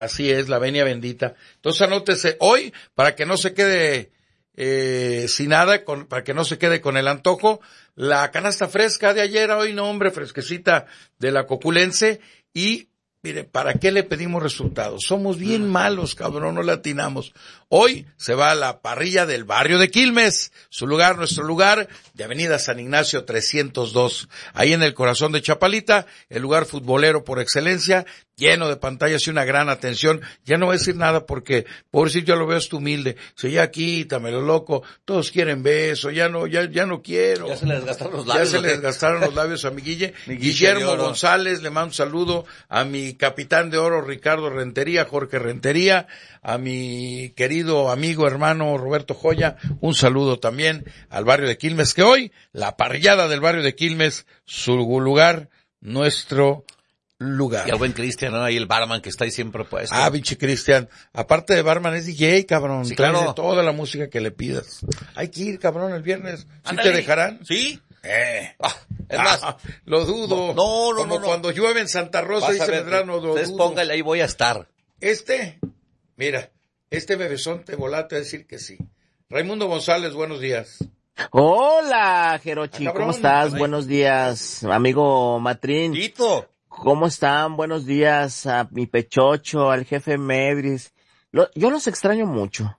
Así es, la venia bendita. Entonces anótese hoy para que no se quede sin nada, para que no se quede con el antojo. La canasta fresca de ayer, hoy no, hombre, fresquecita de la Coculense. Y mire, ¿para qué le pedimos resultados? Somos bien malos, cabrón, no le atinamos. Hoy se va a la parrilla del barrio de Quilmes, su lugar, nuestro lugar, de Avenida San Ignacio 302, ahí en el corazón de Chapalita, el lugar futbolero por excelencia, lleno de pantallas y una gran atención. Ya no voy a decir nada porque, pobrecito, ya lo veo hasta humilde. Si ya quítamelo, loco, todos quieren beso, ya no quiero. Ya se les desgastaron los labios. Ya se les desgastaron los labios a mi Guille. Guillermo González, le mando un saludo a mi capitán de oro, Ricardo Rentería, Jorge Rentería, a mi querido amigo, hermano Roberto Joya, un saludo también al barrio de Quilmes, que hoy, la parrillada del barrio de Quilmes, su lugar, nuestro lugar. Y al buen Cristian, ¿no? Ahí el barman que está ahí siempre puesto. Pinche Cristian. Aparte de barman es DJ, cabrón. Sí, Trae claro. toda la música que le pidas. Hay que ir, cabrón, el viernes. ¿Sí Ándale. te dejarán? ¿Sí? Es más, lo dudo. No. Cuando llueve en Santa Rosa Vas y a se ver, vendrá, no lo ustedes dudo. póngale, ahí voy a estar. Mira, este bebezón te volate a decir que sí. Raimundo González, buenos días. Hola, Jerochi, cabrón. ¿cómo estás? Ay. Buenos días, amigo Matrín. Tito. ¿Cómo están? Buenos días a mi Pechocho, al jefe Medris. Yo los extraño mucho.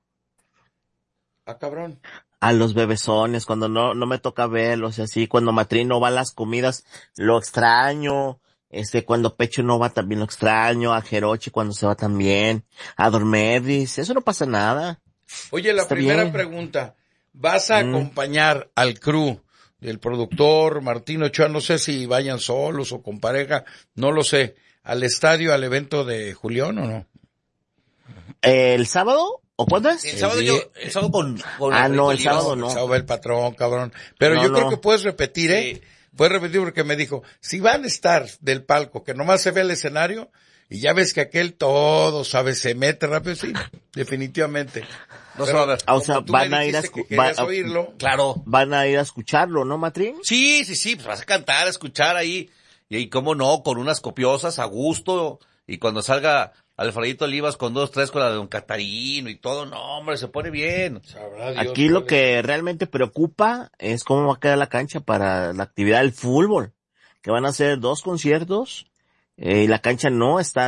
Cabrón. A los bebesones, cuando no me toca verlos y así, cuando Matrín no va a las comidas, lo extraño. Cuando Pecho no va también lo extraño, a Jerochi cuando se va también, a Dormedris, eso no pasa nada. Oye, la Está primera bien. pregunta. ¿Vas a acompañar al crew del productor Martín Ochoa? No sé si vayan solos o con pareja, no lo sé. ¿Al estadio, al evento de Julián o no? ¿El sábado? ¿O cuándo es? El sábado con no, el Olivas. sábado no. El sábado va el patrón, cabrón. Pero No, yo creo no. que puedes repetir, Sí. Puedes repetir porque me dijo, si van a estar del palco, que nomás se ve el escenario, y ya ves que aquel todo, ¿sabes? Se mete rápido, sí, definitivamente. No se va a ver. O sea, como tú van me a ir a dijiste que querías oírlo. Claro. Van a ir a escucharlo, ¿no, Matrín? Sí, pues vas a cantar, a escuchar ahí. Y cómo no, con unas copiosas, a gusto. Y cuando salga Alfredito Olivas con 2, 3 con la de Don Catarino y todo, no, hombre, se pone bien. Sabrá Dios Aquí lo cuál que realmente preocupa es cómo va a quedar la cancha para la actividad del fútbol, que van a ser 2 conciertos, y la cancha no está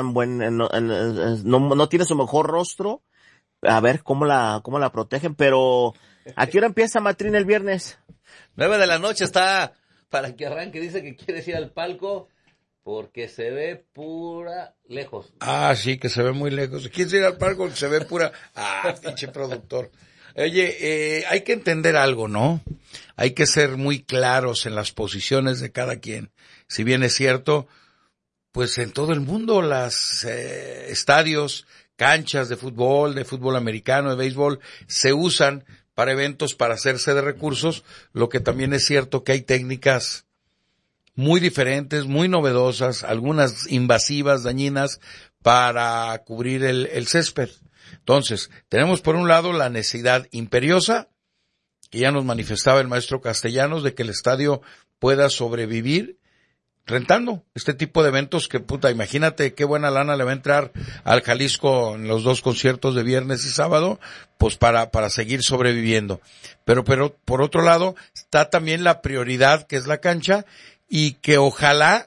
no tiene su mejor rostro. A ver cómo la protegen, pero ¿a qué hora empieza Matrín el viernes? 9 de la noche está para que arranque. Dice que quieres ir al palco porque se ve pura lejos. Sí, que se ve muy lejos. ¿Quieres ir al palco? Se ve pura... pinche productor. Oye, hay que entender algo, ¿no? Hay que ser muy claros en las posiciones de cada quien. Si bien es cierto, pues en todo el mundo las estadios, canchas de fútbol americano, de béisbol, se usan para eventos, para hacerse de recursos. Lo que también es cierto que hay técnicas muy diferentes, muy novedosas, algunas invasivas, dañinas, para cubrir el césped. Entonces, tenemos por un lado la necesidad imperiosa, que ya nos manifestaba el maestro Castellanos, de que el estadio pueda sobrevivir rentando este tipo de eventos que, imagínate qué buena lana le va a entrar al Jalisco en los 2 conciertos de viernes y sábado, pues para seguir sobreviviendo. Pero por otro lado, está también la prioridad que es la cancha, y que ojalá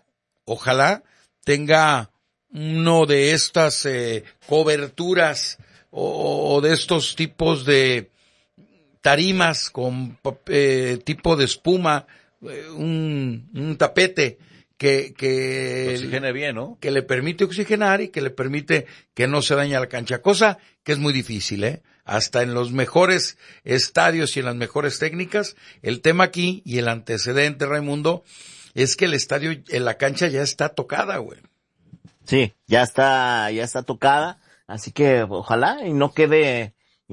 tenga uno de estas coberturas o de estos tipos de tarimas con tipo de espuma, un tapete que Oxigene bien, ¿no? que le permite oxigenar y que le permite que no se dañe la cancha, cosa que es muy difícil, hasta en los mejores estadios y en las mejores técnicas. El tema aquí y el antecedente, Raimundo, es que el estadio, en la cancha ya está tocada, güey. Sí, ya está tocada, así que ojalá y no quede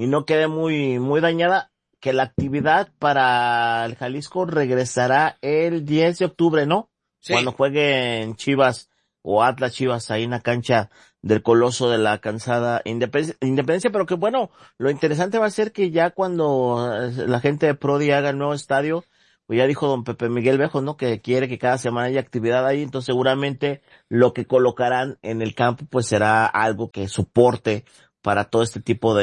muy dañada, que la actividad para el Jalisco regresará el 10 de octubre, ¿no? Sí. Cuando jueguen Chivas o Atlas Chivas ahí en la cancha del Coloso de la Cansada Independencia, pero que bueno, lo interesante va a ser que ya cuando la gente de Prodi haga el nuevo estadio, pues ya dijo don Pepe Miguel Bejo, ¿no? Que quiere que cada semana haya actividad ahí, entonces seguramente lo que colocarán en el campo pues será algo que soporte para todo este tipo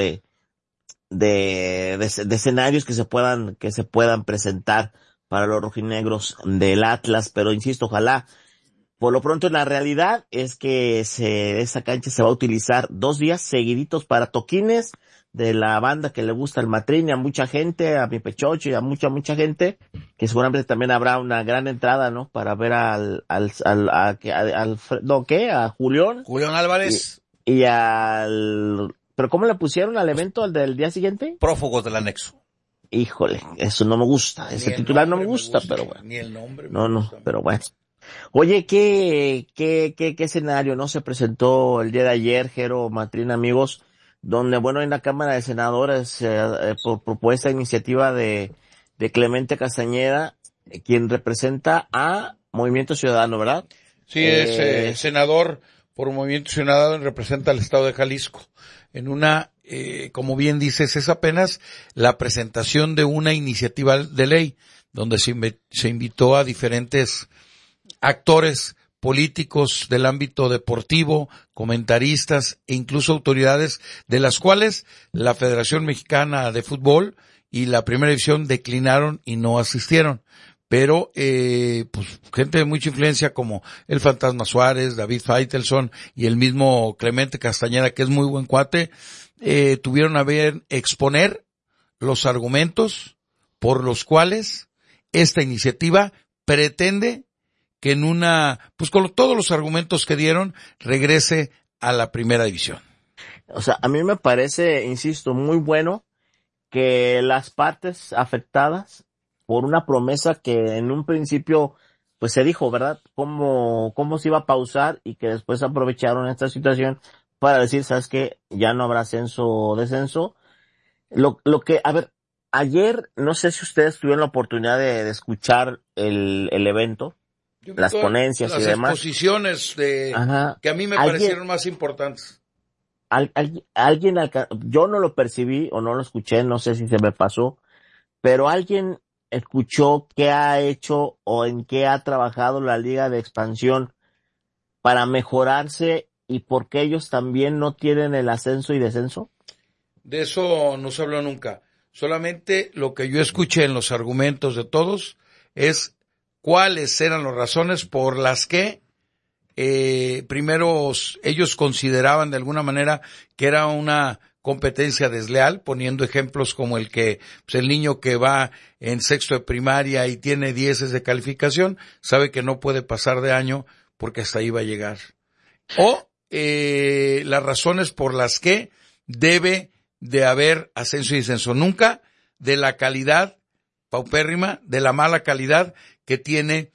de escenarios que se puedan presentar para los rojinegros del Atlas, pero insisto, ojalá. Por lo pronto, la realidad es que esa cancha se va a utilizar 2 días seguiditos para toquines de la banda que le gusta el Matrín y a mucha gente, a mi Pechocho y a mucha gente, que seguramente también habrá una gran entrada, ¿no? Para ver a Julián. Julián Álvarez. ¿Pero cómo le pusieron al evento, al del día siguiente? Prófugos del anexo. Híjole, eso no me gusta, ese titular no me gusta, pero bueno. Ni el nombre me gusta. Pero bueno. Oye, ¿qué escenario no se presentó el día de ayer, Jero, Matrín, amigos? Donde, bueno, en la Cámara de Senadores, por propuesta de iniciativa de Clemente Castañeda, quien representa a Movimiento Ciudadano, ¿verdad? Sí, es senador por Movimiento Ciudadano, representa al Estado de Jalisco. En una, como bien dices, es apenas la presentación de una iniciativa de ley, donde se invitó a diferentes actores políticos del ámbito deportivo, comentaristas e incluso autoridades, de las cuales la Federación Mexicana de Fútbol y la Primera División declinaron y no asistieron. Pero, pues, gente de mucha influencia como el Fantasma Suárez, David Faitelson y el mismo Clemente Castañeda, que es muy buen cuate, tuvieron a bien exponer los argumentos por los cuales esta iniciativa pretende que en pues con todos los argumentos que dieron, regrese a la Primera División. O sea, a mí me parece, insisto, muy bueno que las partes afectadas por una promesa que en un principio, pues se dijo, ¿verdad? Cómo se iba a pausar y que después aprovecharon esta situación para decir, ¿sabes qué? Ya no habrá ascenso o descenso. A ver, ayer, no sé si ustedes tuvieron la oportunidad de escuchar el evento, las ponencias y demás. Las exposiciones que a mí me parecieron más importantes. Yo no lo percibí o no lo escuché, no sé si se me pasó, pero alguien escuchó qué ha hecho o en qué ha trabajado la Liga de Expansión para mejorarse y por qué ellos también no tienen el ascenso y descenso. De eso no se habló nunca. Solamente lo que yo escuché en los argumentos de todos es cuáles eran las razones por las que primero ellos consideraban de alguna manera que era una competencia desleal, poniendo ejemplos como el niño que va en sexto de primaria y tiene 10 de calificación, sabe que no puede pasar de año porque hasta ahí va a llegar. O las razones por las que debe de haber ascenso y descenso. Nunca de la calidad paupérrima, de la mala calidad que tiene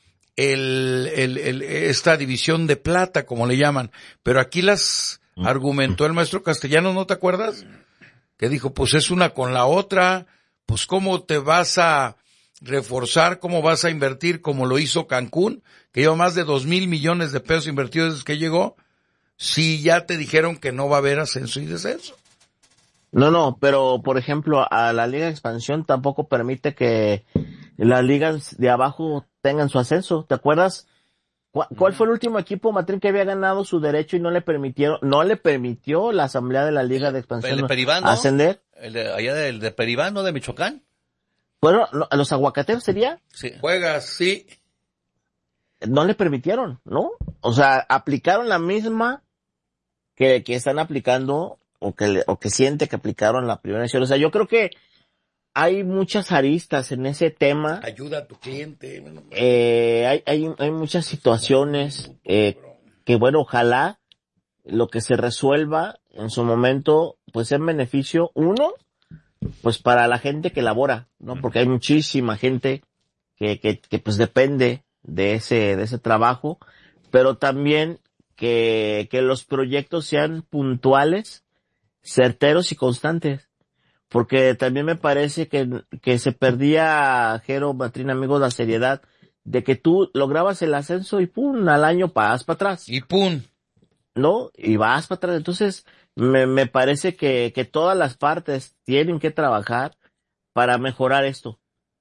esta división de plata, como le llaman. Pero aquí las argumentó el maestro Castellanos, ¿no te acuerdas? Que dijo, pues es una con la otra, pues cómo te vas a reforzar, cómo vas a invertir como lo hizo Cancún, que lleva más de 2,000 millones de pesos invertidos desde que llegó, si ya te dijeron que no va a haber ascenso y descenso. No, pero por ejemplo, a la Liga de Expansión tampoco permite que las ligas de abajo tengan su ascenso. ¿Te acuerdas? ¿Cuál fue el último equipo, Matrín, que había ganado su derecho y no le permitió la Asamblea de la Liga de Expansión ascender? El de Peribán, ¿no? De Michoacán. Bueno, ¿los aguacateros sería? Sí. Juegas, sí. No le permitieron, ¿no? O sea, aplicaron la misma que están aplicando o que siente que aplicaron la primera edición. O sea, yo creo que hay muchas aristas en ese tema. Ayuda a tu cliente. Hay muchas situaciones que, bueno, ojalá lo que se resuelva en su momento, pues en beneficio, uno, pues para la gente que labora, ¿no? Porque hay muchísima gente que pues depende de ese trabajo, pero también que los proyectos sean puntuales, certeros y constantes. Porque también me parece que se perdía, Jero, Matrín, amigos, la seriedad de que tú lograbas el ascenso y pum, al año vas para atrás. Y pum. ¿No? Y vas para atrás. Entonces, me parece que todas las partes tienen que trabajar para mejorar esto.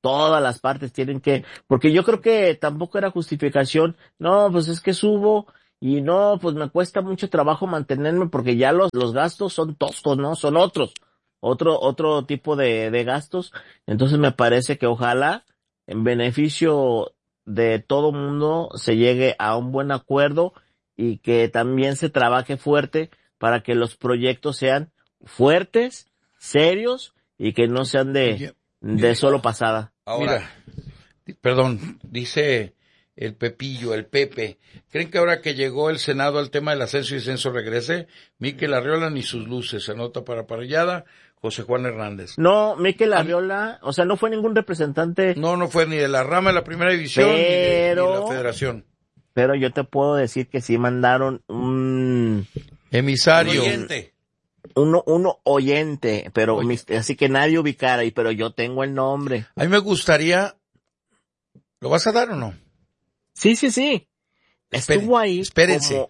todas las partes tienen que, porque yo creo que tampoco era justificación, no, pues es que subo y no, pues me cuesta mucho trabajo mantenerme porque ya los gastos son toscos, ¿no? Son otro tipo de gastos. Entonces me parece que ojalá en beneficio de todo mundo se llegue a un buen acuerdo y que también se trabaje fuerte para que los proyectos sean fuertes, serios y que no sean de solo pasada. Ahora, mira, perdón, dice el Pepillo, el Pepe, ¿creen que ahora que llegó el Senado al tema del ascenso y descenso regrese? Miquel Arriola ni sus luces, se anota para parrillada, José Juan Hernández. No, Miquel Arriola, o sea, no fue ningún representante. No fue ni de la rama de la primera división ni de la federación. Pero yo te puedo decir que sí mandaron un emisario. Uno oyente, pero así que nadie ubicara ahí, pero yo tengo el nombre. A mí me gustaría, ¿lo vas a dar o no? Sí. Estuvo ahí. Espérense.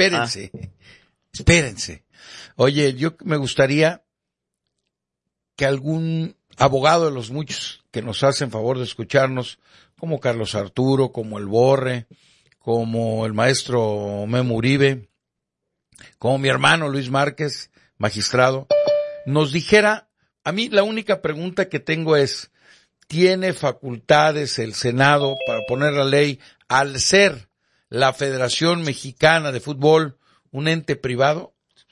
Oye, yo me gustaría que algún abogado de los muchos que nos hacen favor de escucharnos, como Carlos Arturo, como el Borre, como el maestro Memo Uribe, como mi hermano Luis Márquez, magistrado, nos dijera, a mí la única pregunta que tengo es, ¿tiene facultades el Senado para poner la ley al ser la Federación Mexicana de Fútbol un ente privado?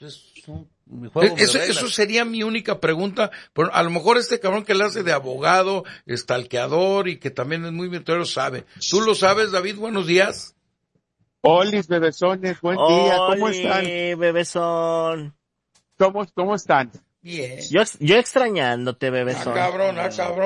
Eso sería mi única pregunta, pero a lo mejor este cabrón que le hace de abogado, estalqueador y que también es muy mentero sabe. ¿Tú lo sabes, David? Buenos días. Olis, bebesones, buen día, ¿cómo están? Bebesón. ¿Cómo están? Bien. Yo extrañándote, bebesón. Cabrón.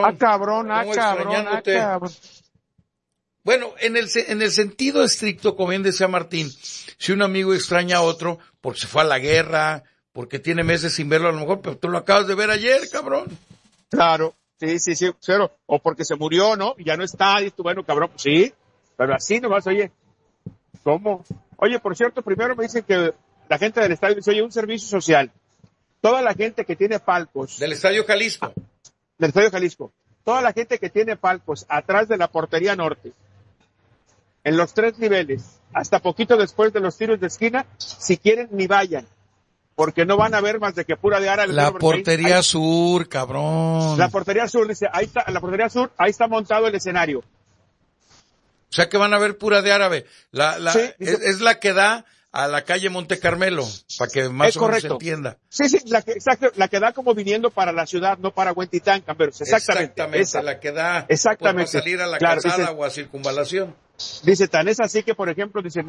Bueno, en el sentido estricto, como bien decía Martín, si un amigo extraña a otro porque se fue a la guerra, porque tiene meses sin verlo a lo mejor, pero tú lo acabas de ver ayer, cabrón. Claro, sí, cero. O porque se murió, ¿no? Y ya no está, y tú, bueno, cabrón, pues sí, pero así nomás, oye, ¿cómo? Oye, por cierto, primero me dicen que la gente del estadio dice, oye, un servicio social. Toda la gente que tiene palcos. Del Estadio Jalisco. Toda la gente que tiene palcos atrás de la portería norte, en los 3 niveles, hasta poquito después de los tiros de esquina, si quieren ni vayan, porque no van a ver más de que pura de árabe. La portería sur, cabrón. La portería sur, dice, ahí está, la portería sur, ahí está montado el escenario. O sea que van a ver pura de árabe. Sí, es la que da a la calle Monte Carmelo, para que más o menos se entienda. Sí, la que da como viniendo para la ciudad, no para Huentitán, Camberos, exactamente. Esa. La que da exactamente. Para salir a la calzada o a circunvalación. Dice, tan es así que, por ejemplo, dice,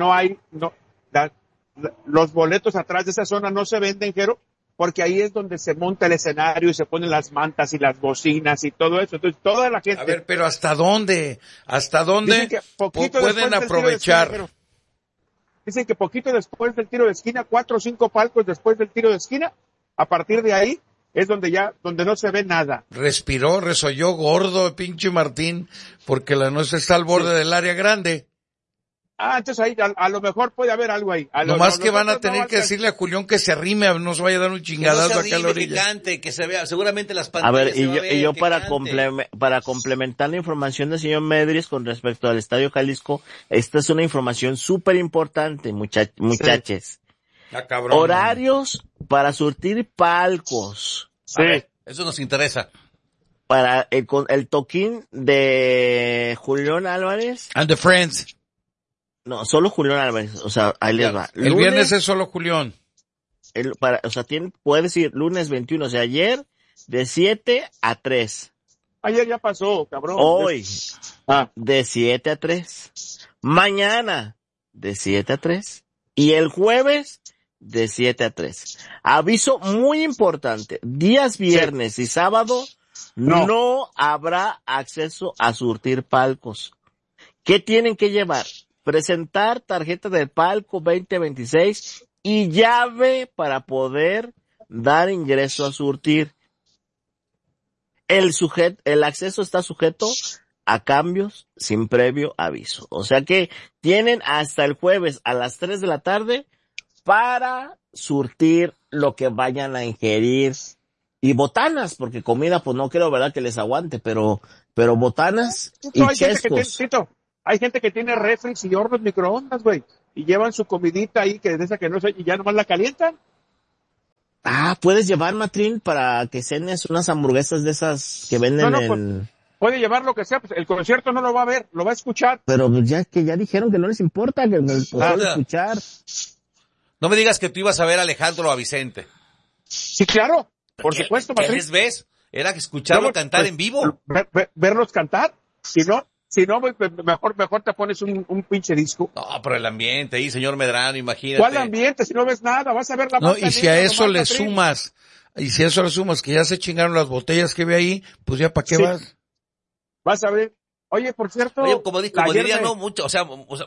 los boletos atrás de esa zona no se venden, Jero, porque ahí es donde se monta el escenario y se ponen las mantas y las bocinas y todo eso. Entonces, toda la gente... A ver, pero ¿hasta dónde pueden aprovechar? Dicen que poquito después del tiro de esquina, 4 o 5 palcos después del tiro de esquina, a partir de ahí es donde no se ve nada. Resolló gordo, pinche Martín, porque la noche está al borde del área grande. Entonces ahí a lo mejor puede haber algo ahí. Nomás que van a tener que decirle a Julián que se arrime, no se vaya a dar un chingadazo acá a la orilla. Que cante, que se vea, seguramente las pantallas. A ver, y yo para complementar la información del señor Medris con respecto al Estadio Jalisco, esta es una información súper importante, muchachos. Cabrón. Horarios para surtir palcos. Sí. Eso nos interesa. Para el toquín de Julián Álvarez. And the Friends. No, solo Julián Álvarez, o sea, ahí les va. El viernes es solo Julián. Puedes ir lunes 21, o sea, ayer, de 7 a 3. Ayer ya pasó, cabrón. Hoy, de 7 a 3. Mañana, de 7 a 3. Y el jueves, de 7 a 3. Aviso muy importante, días viernes y sábado, no habrá acceso a surtir palcos. ¿Qué tienen que llevar? Presentar tarjeta del palco 2026 y llave para poder dar ingreso a surtir. El acceso está sujeto a cambios sin previo aviso. O sea que tienen hasta el jueves a las 3 de la tarde para surtir lo que vayan a ingerir y botanas, porque comida pues no creo, verdad, que les aguante, pero botanas y Hay gente que tiene, chescos. Tito, hay gente que tiene refris y hornos microondas, güey, y llevan su comidita ahí que de esa que no sé, y ya nomás la calientan. Ah, puedes llevar, Matrín, para que cenes unas hamburguesas de esas que venden No, pues, en... puede llevar lo que sea, pues el concierto no lo va a ver, lo va a escuchar. Pero pues ya dijeron que no les importa, que pues, solo escuchar. No me digas que tú ibas a ver a Alejandro o a Vicente. Sí, claro, por ¿Qué- supuesto, ¿Qué Patrick. les ves? Era que escucharlo No, cantar pues, en vivo. verlos cantar. Si no, pues, mejor te pones un pinche disco. No, pero el ambiente ahí, señor Medrano, imagínate. ¿Cuál ambiente? Si no ves nada, vas a ver la No, banda y si a negra eso nomás, le Patrick. sumas que ya se chingaron las botellas que ve ahí, pues ya para qué Sí. vas. Vas a ver. Oye, por cierto. Oye, como ayer diría, me- no, mucho, o sea,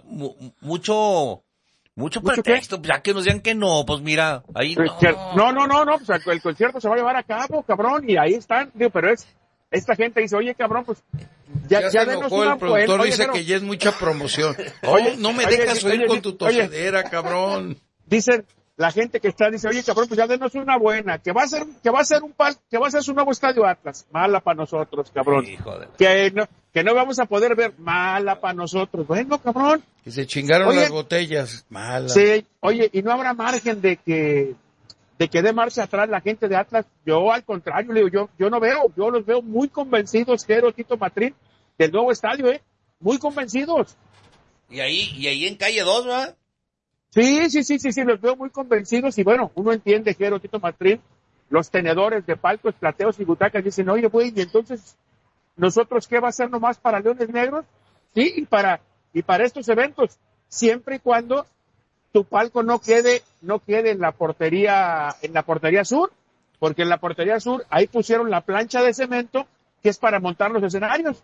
mucho ¿Mucho pretexto, ya que nos digan que no, pues mira, ahí no. No, pues el concierto se va a llevar a cabo, cabrón, y ahí están, digo, pero esta gente dice, oye, cabrón, pues, Ya se denos enojó una el productor, buena, dice pero que ya es mucha promoción. Oye, No me oye, dejas oír oye, con tu oye. tosedera, cabrón. dicen, la gente que está dice, oye, cabrón, pues ya denos una buena, que va a ser su nuevo estadio Atlas, mala para nosotros, cabrón. Hijo de... Que no vamos a poder ver, mala para nosotros. Bueno, cabrón. Que se chingaron Oye, las botellas. Mala. Sí, oye, y no habrá margen de que dé marcha atrás la gente de Atlas. Yo, al contrario, le digo, yo los veo muy convencidos, Jero, Tito Matrín, del nuevo estadio, muy convencidos. Y ahí en calle 2, ¿verdad? Sí, los veo muy convencidos, y bueno, uno entiende, Jero, Tito Matrín, los tenedores de palcos, plateos y butacas dicen, oye, güey, y entonces, ¿nosotros qué va a hacer nomás para Leones Negros? Sí, y para estos eventos, siempre y cuando tu palco no quede en la portería sur, porque en la portería sur ahí pusieron la plancha de cemento que es para montar los escenarios.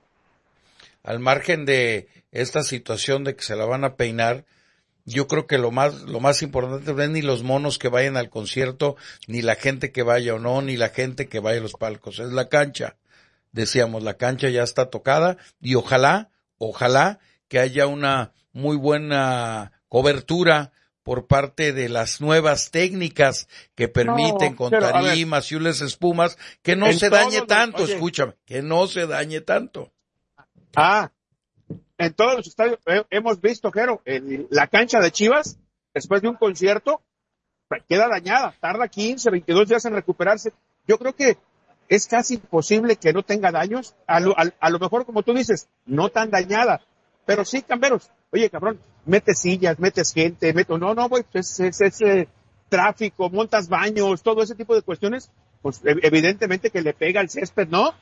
Al margen de esta situación de que se la van a peinar, yo creo que lo más importante no es ni los monos que vayan al concierto, ni la gente que vaya o no, ni la gente que vaya a los palcos, es la cancha. Decíamos, la cancha ya está tocada y ojalá que haya una muy buena cobertura por parte de las nuevas técnicas que permiten con pero, tarimas y unas espumas que no en se dañe todos tanto, oye, escúchame, que no se dañe tanto. En todos los estadios hemos visto, Jero, la cancha de Chivas, después de un concierto, queda dañada, tarda 15, 22 días en recuperarse. Yo creo que es casi imposible que no tenga daños, a lo mejor, como tú dices, no tan dañada, pero sí, camberos, oye, cabrón, metes sillas, metes gente, güey, pues es tráfico, montas baños, todo ese tipo de cuestiones, pues evidentemente que le pega al césped, ¿no?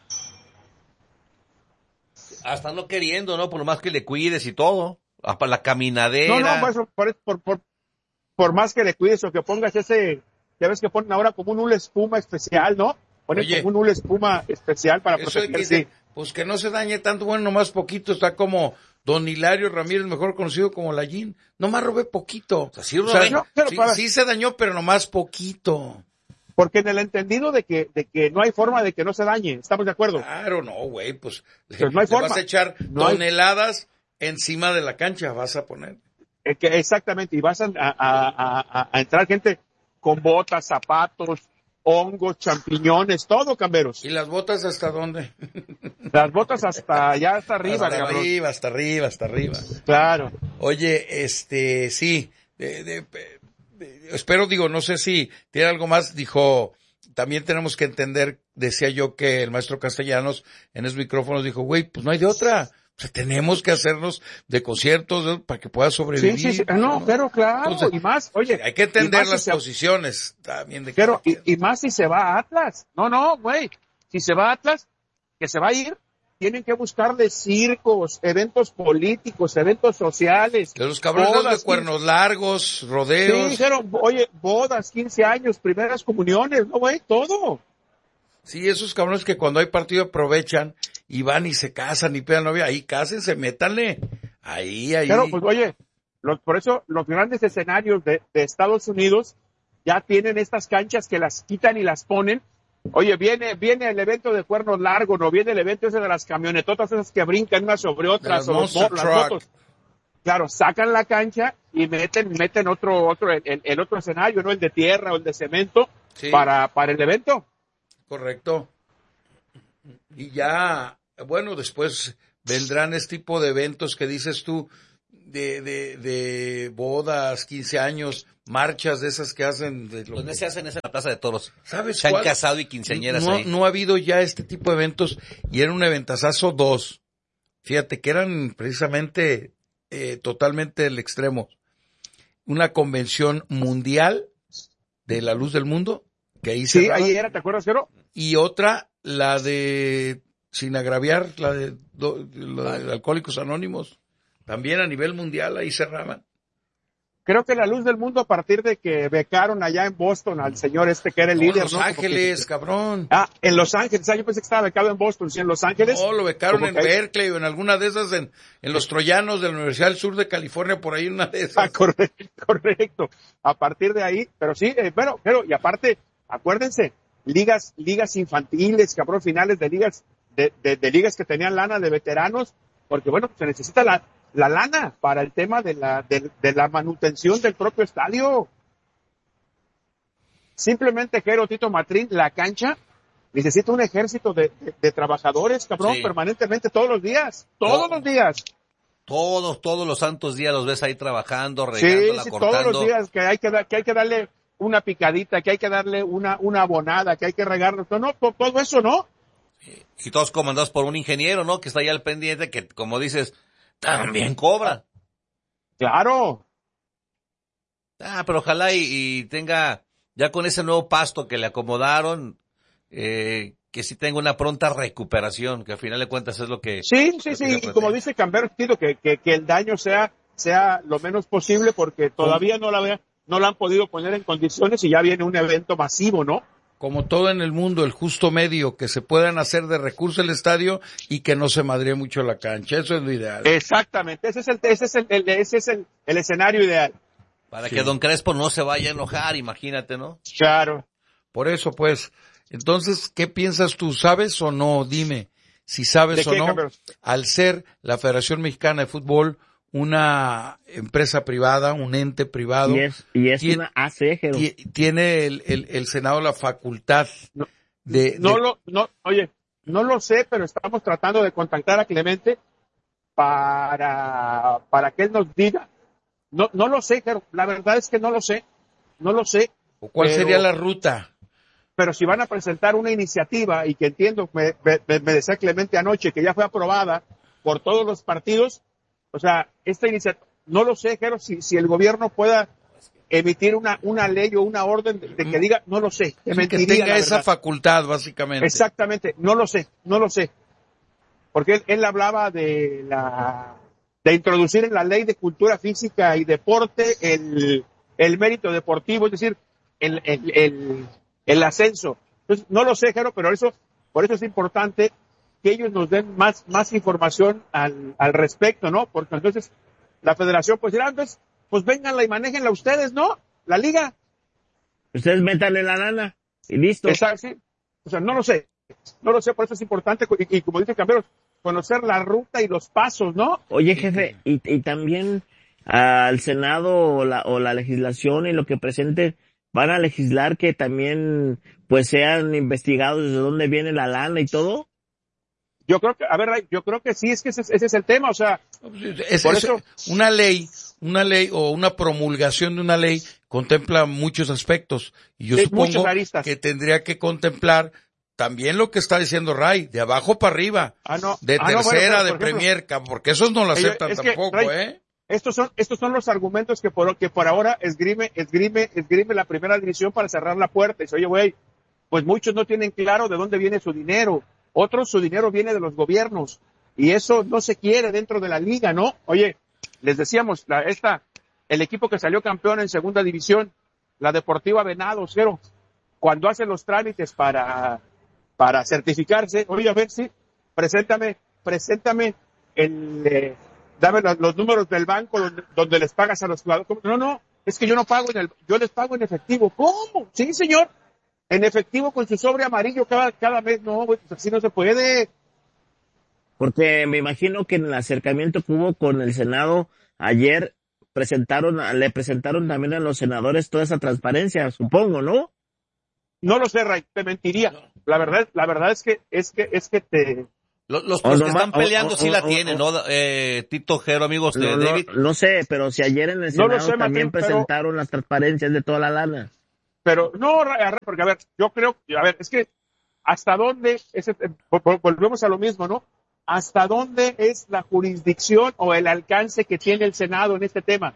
Hasta no queriendo, ¿no? Por lo más que le cuides y todo. Hasta la caminadera. Pues, por más que le cuides o que pongas ya ves que ponen ahora como un hule espuma especial, ¿no? Ponen Oye, como un hule espuma especial para eso de protegerse. pues que no se dañe tanto, bueno, nomás poquito, está como don Hilario Ramírez, mejor conocido como Lallín, nomás robé poquito. O sea, sí, O sea, robé. sí se dañó, pero nomás poquito. Porque en el entendido de que no hay forma de que no se dañe, ¿estamos de acuerdo? Claro, no, güey, pues Pues no hay le forma. vas a echar No hay- toneladas encima de la cancha, vas a poner. Exactamente, y vas a entrar gente con botas, zapatos, hongos, champiñones, todo, camberos. ¿Y las botas hasta dónde? Las botas hasta arriba, hasta cabrón. hasta arriba. Claro. Oye, sí, espero, no sé si tiene algo más, dijo, también tenemos que entender, decía yo que el maestro Castellanos en esos micrófonos dijo, güey, pues no hay de otra, o sea, tenemos que hacernos de conciertos para que pueda sobrevivir. Sí. No, pero claro, Entonces, y más, oye. hay que entender y más las si posiciones también de Pero, cada quien. y más si se va a Atlas. No, güey. Si se va a Atlas, que se va a ir, tienen que buscarle circos, eventos políticos, eventos sociales. De los cabrones bodas, de cuernos largos, rodeos. Sí, dijeron, oye, bodas, 15 años, primeras comuniones, no, güey, todo. Sí, esos cabrones que cuando hay partido aprovechan y van y se casan y pedan novia, ahí cásense, métanle. Ahí. Pero, pues, oye, por eso los grandes escenarios de Estados Unidos ya tienen estas canchas que las quitan y las ponen. Oye, viene el evento de cuernos largos, no viene el evento ese de las camionetotas esas que brincan unas sobre otras, De o las Monster las Truck. motos. Claro, sacan la cancha y meten otro, el otro escenario, ¿no? El de tierra o el de cemento Sí. para el evento. Correcto. Y ya, bueno, después vendrán este tipo de eventos que dices tú, de bodas, 15 años, marchas de esas que hacen. ¿Dónde se hacen? Es en la Plaza de Toros. ¿Sabes Se han cuál? casado y quinceañeras ahí. No ha habido ya este tipo de eventos y era un eventazazo 2. Fíjate que eran precisamente totalmente el extremo. Una convención mundial de la luz del mundo, que ahí Sí, cerraban. ahí era, ¿te acuerdas, Cero? Y otra, la de, sin agraviar, la de Alcohólicos Anónimos, también a nivel mundial ahí cerraban. Creo que la luz del mundo a partir de que becaron allá en Boston al señor que era el líder, Los ¿no? Ángeles, cabrón. En Los Ángeles. Yo pensé que estaba becado en Boston, sí, en Los Ángeles. No, lo becaron Como en que- Berkeley o en alguna de esas, en los Troyanos de la Universidad del Sur de California, por ahí una de esas. Correcto. A partir de ahí, pero sí, pero, y aparte, acuérdense, ligas infantiles, cabrón, finales de ligas, de ligas que tenían lana de veteranos, porque bueno, se necesita la lana para el tema de la manutención del propio estadio. Simplemente, Jero, Tito Matrín, la cancha necesita un ejército de trabajadores, cabrón, Sí. permanentemente, todos los días. Todos los santos días los ves ahí trabajando, Sí, regándola, sí, cortando. todos los días que hay que darle una picadita, que hay que darle una abonada, que hay que regarlo, todo eso, ¿no? Y todos comandados por un ingeniero, ¿no? Que está ahí al pendiente, que como dices, también cobra. Claro. Pero ojalá y tenga, ya con ese nuevo pasto que le acomodaron, que sí tenga una pronta recuperación, que al final de cuentas es lo que... Sí, lo que se y pretende. como dice Cambero, que el daño sea lo menos posible, porque todavía no la han podido poner en condiciones y ya viene un evento masivo, ¿no? Como todo en el mundo, el justo medio, que se puedan hacer de recurso el estadio y que no se madrie mucho la cancha. Eso es lo ideal. Exactamente, ese es el escenario ideal. Para que Don Crespo no se vaya a enojar, imagínate, ¿no? Claro. Por eso, pues, entonces, ¿qué piensas tú? ¿Sabes o no? Dime, si sabes ¿De o qué, no, Cambero? al ser la Federación Mexicana de Fútbol una empresa privada, un ente privado, Y es tiene- una AC, Jero. tiene el Senado la facultad No, de... Oye, no lo sé, pero estamos tratando de contactar a Clemente para que él nos diga. No lo sé, pero la verdad es que no lo sé. ¿O ¿Cuál pero- sería la ruta? Pero si van a presentar una iniciativa, y que entiendo, me decía Clemente anoche, que ya fue aprobada por todos los partidos, o sea, esta iniciativa, no lo sé, Jero, si el gobierno pueda emitir una ley o una orden de que diga, no lo sé, Sí, que mentiría, tenga la esa verdad. facultad, básicamente. Exactamente, no lo sé. Porque él hablaba de introducir en la ley de cultura física y deporte el mérito deportivo, es decir, el ascenso. Entonces, no lo sé, Jero, pero por eso es importante que ellos nos den más información al respecto, ¿no? Porque entonces la federación pues dirá, entonces, pues vénganla y manéjenla ustedes, ¿no? La liga. Ustedes métanle la lana y listo. Exacto, sí. O sea, no lo sé, por eso es importante, y como dice Camperos, conocer la ruta y los pasos, ¿no? Oye, jefe, y también al Senado o la legislación y lo que presente van a legislar que también pues sean investigados desde dónde viene la lana y todo. Yo creo que, a ver, Ray, yo creo que sí, es que ese es el tema, o sea, por eso, Una ley o una promulgación de una ley contempla muchos aspectos. Y yo Sí, supongo muchas aristas. que tendría que contemplar también lo que está diciendo Ray, de abajo para arriba, de tercera, bueno, de por ejemplo, Premier, porque esos no lo aceptan es que, tampoco, Ray, estos son los argumentos que por ahora esgrime la primera división para cerrar la puerta. Y dice, oye, güey, pues muchos no tienen claro de dónde viene su dinero. Otros, su dinero viene de los gobiernos. Y eso no se quiere dentro de la liga, ¿no? Oye, les decíamos, el equipo que salió campeón en segunda división, la Deportiva Venados, Jero, cuando hace los trámites para certificarse, oye, a ver si, preséntame dame los números del banco donde les pagas a los jugadores. No, es que yo no pago yo les pago en efectivo. ¿Cómo? Sí, señor. En efectivo con su sobre amarillo cada mes. No, pues así no se puede. Porque me imagino que en el acercamiento que hubo con el Senado ayer le presentaron también a los senadores toda esa transparencia, supongo, ¿no? No lo sé, Ray, te mentiría. La verdad es que te, Los O que no están ma- peleando o- sí o- la o- tienen, ¿no? Tito Jero, amigos de No, no, David. no sé, pero si ayer en el No lo Senado sé, también Martín, presentaron las transparencias de toda la lana. pero no, porque a ver, yo creo, a ver, es que hasta dónde, volvemos a lo mismo, ¿no? ¿Hasta dónde es la jurisdicción o el alcance que tiene el Senado en este tema?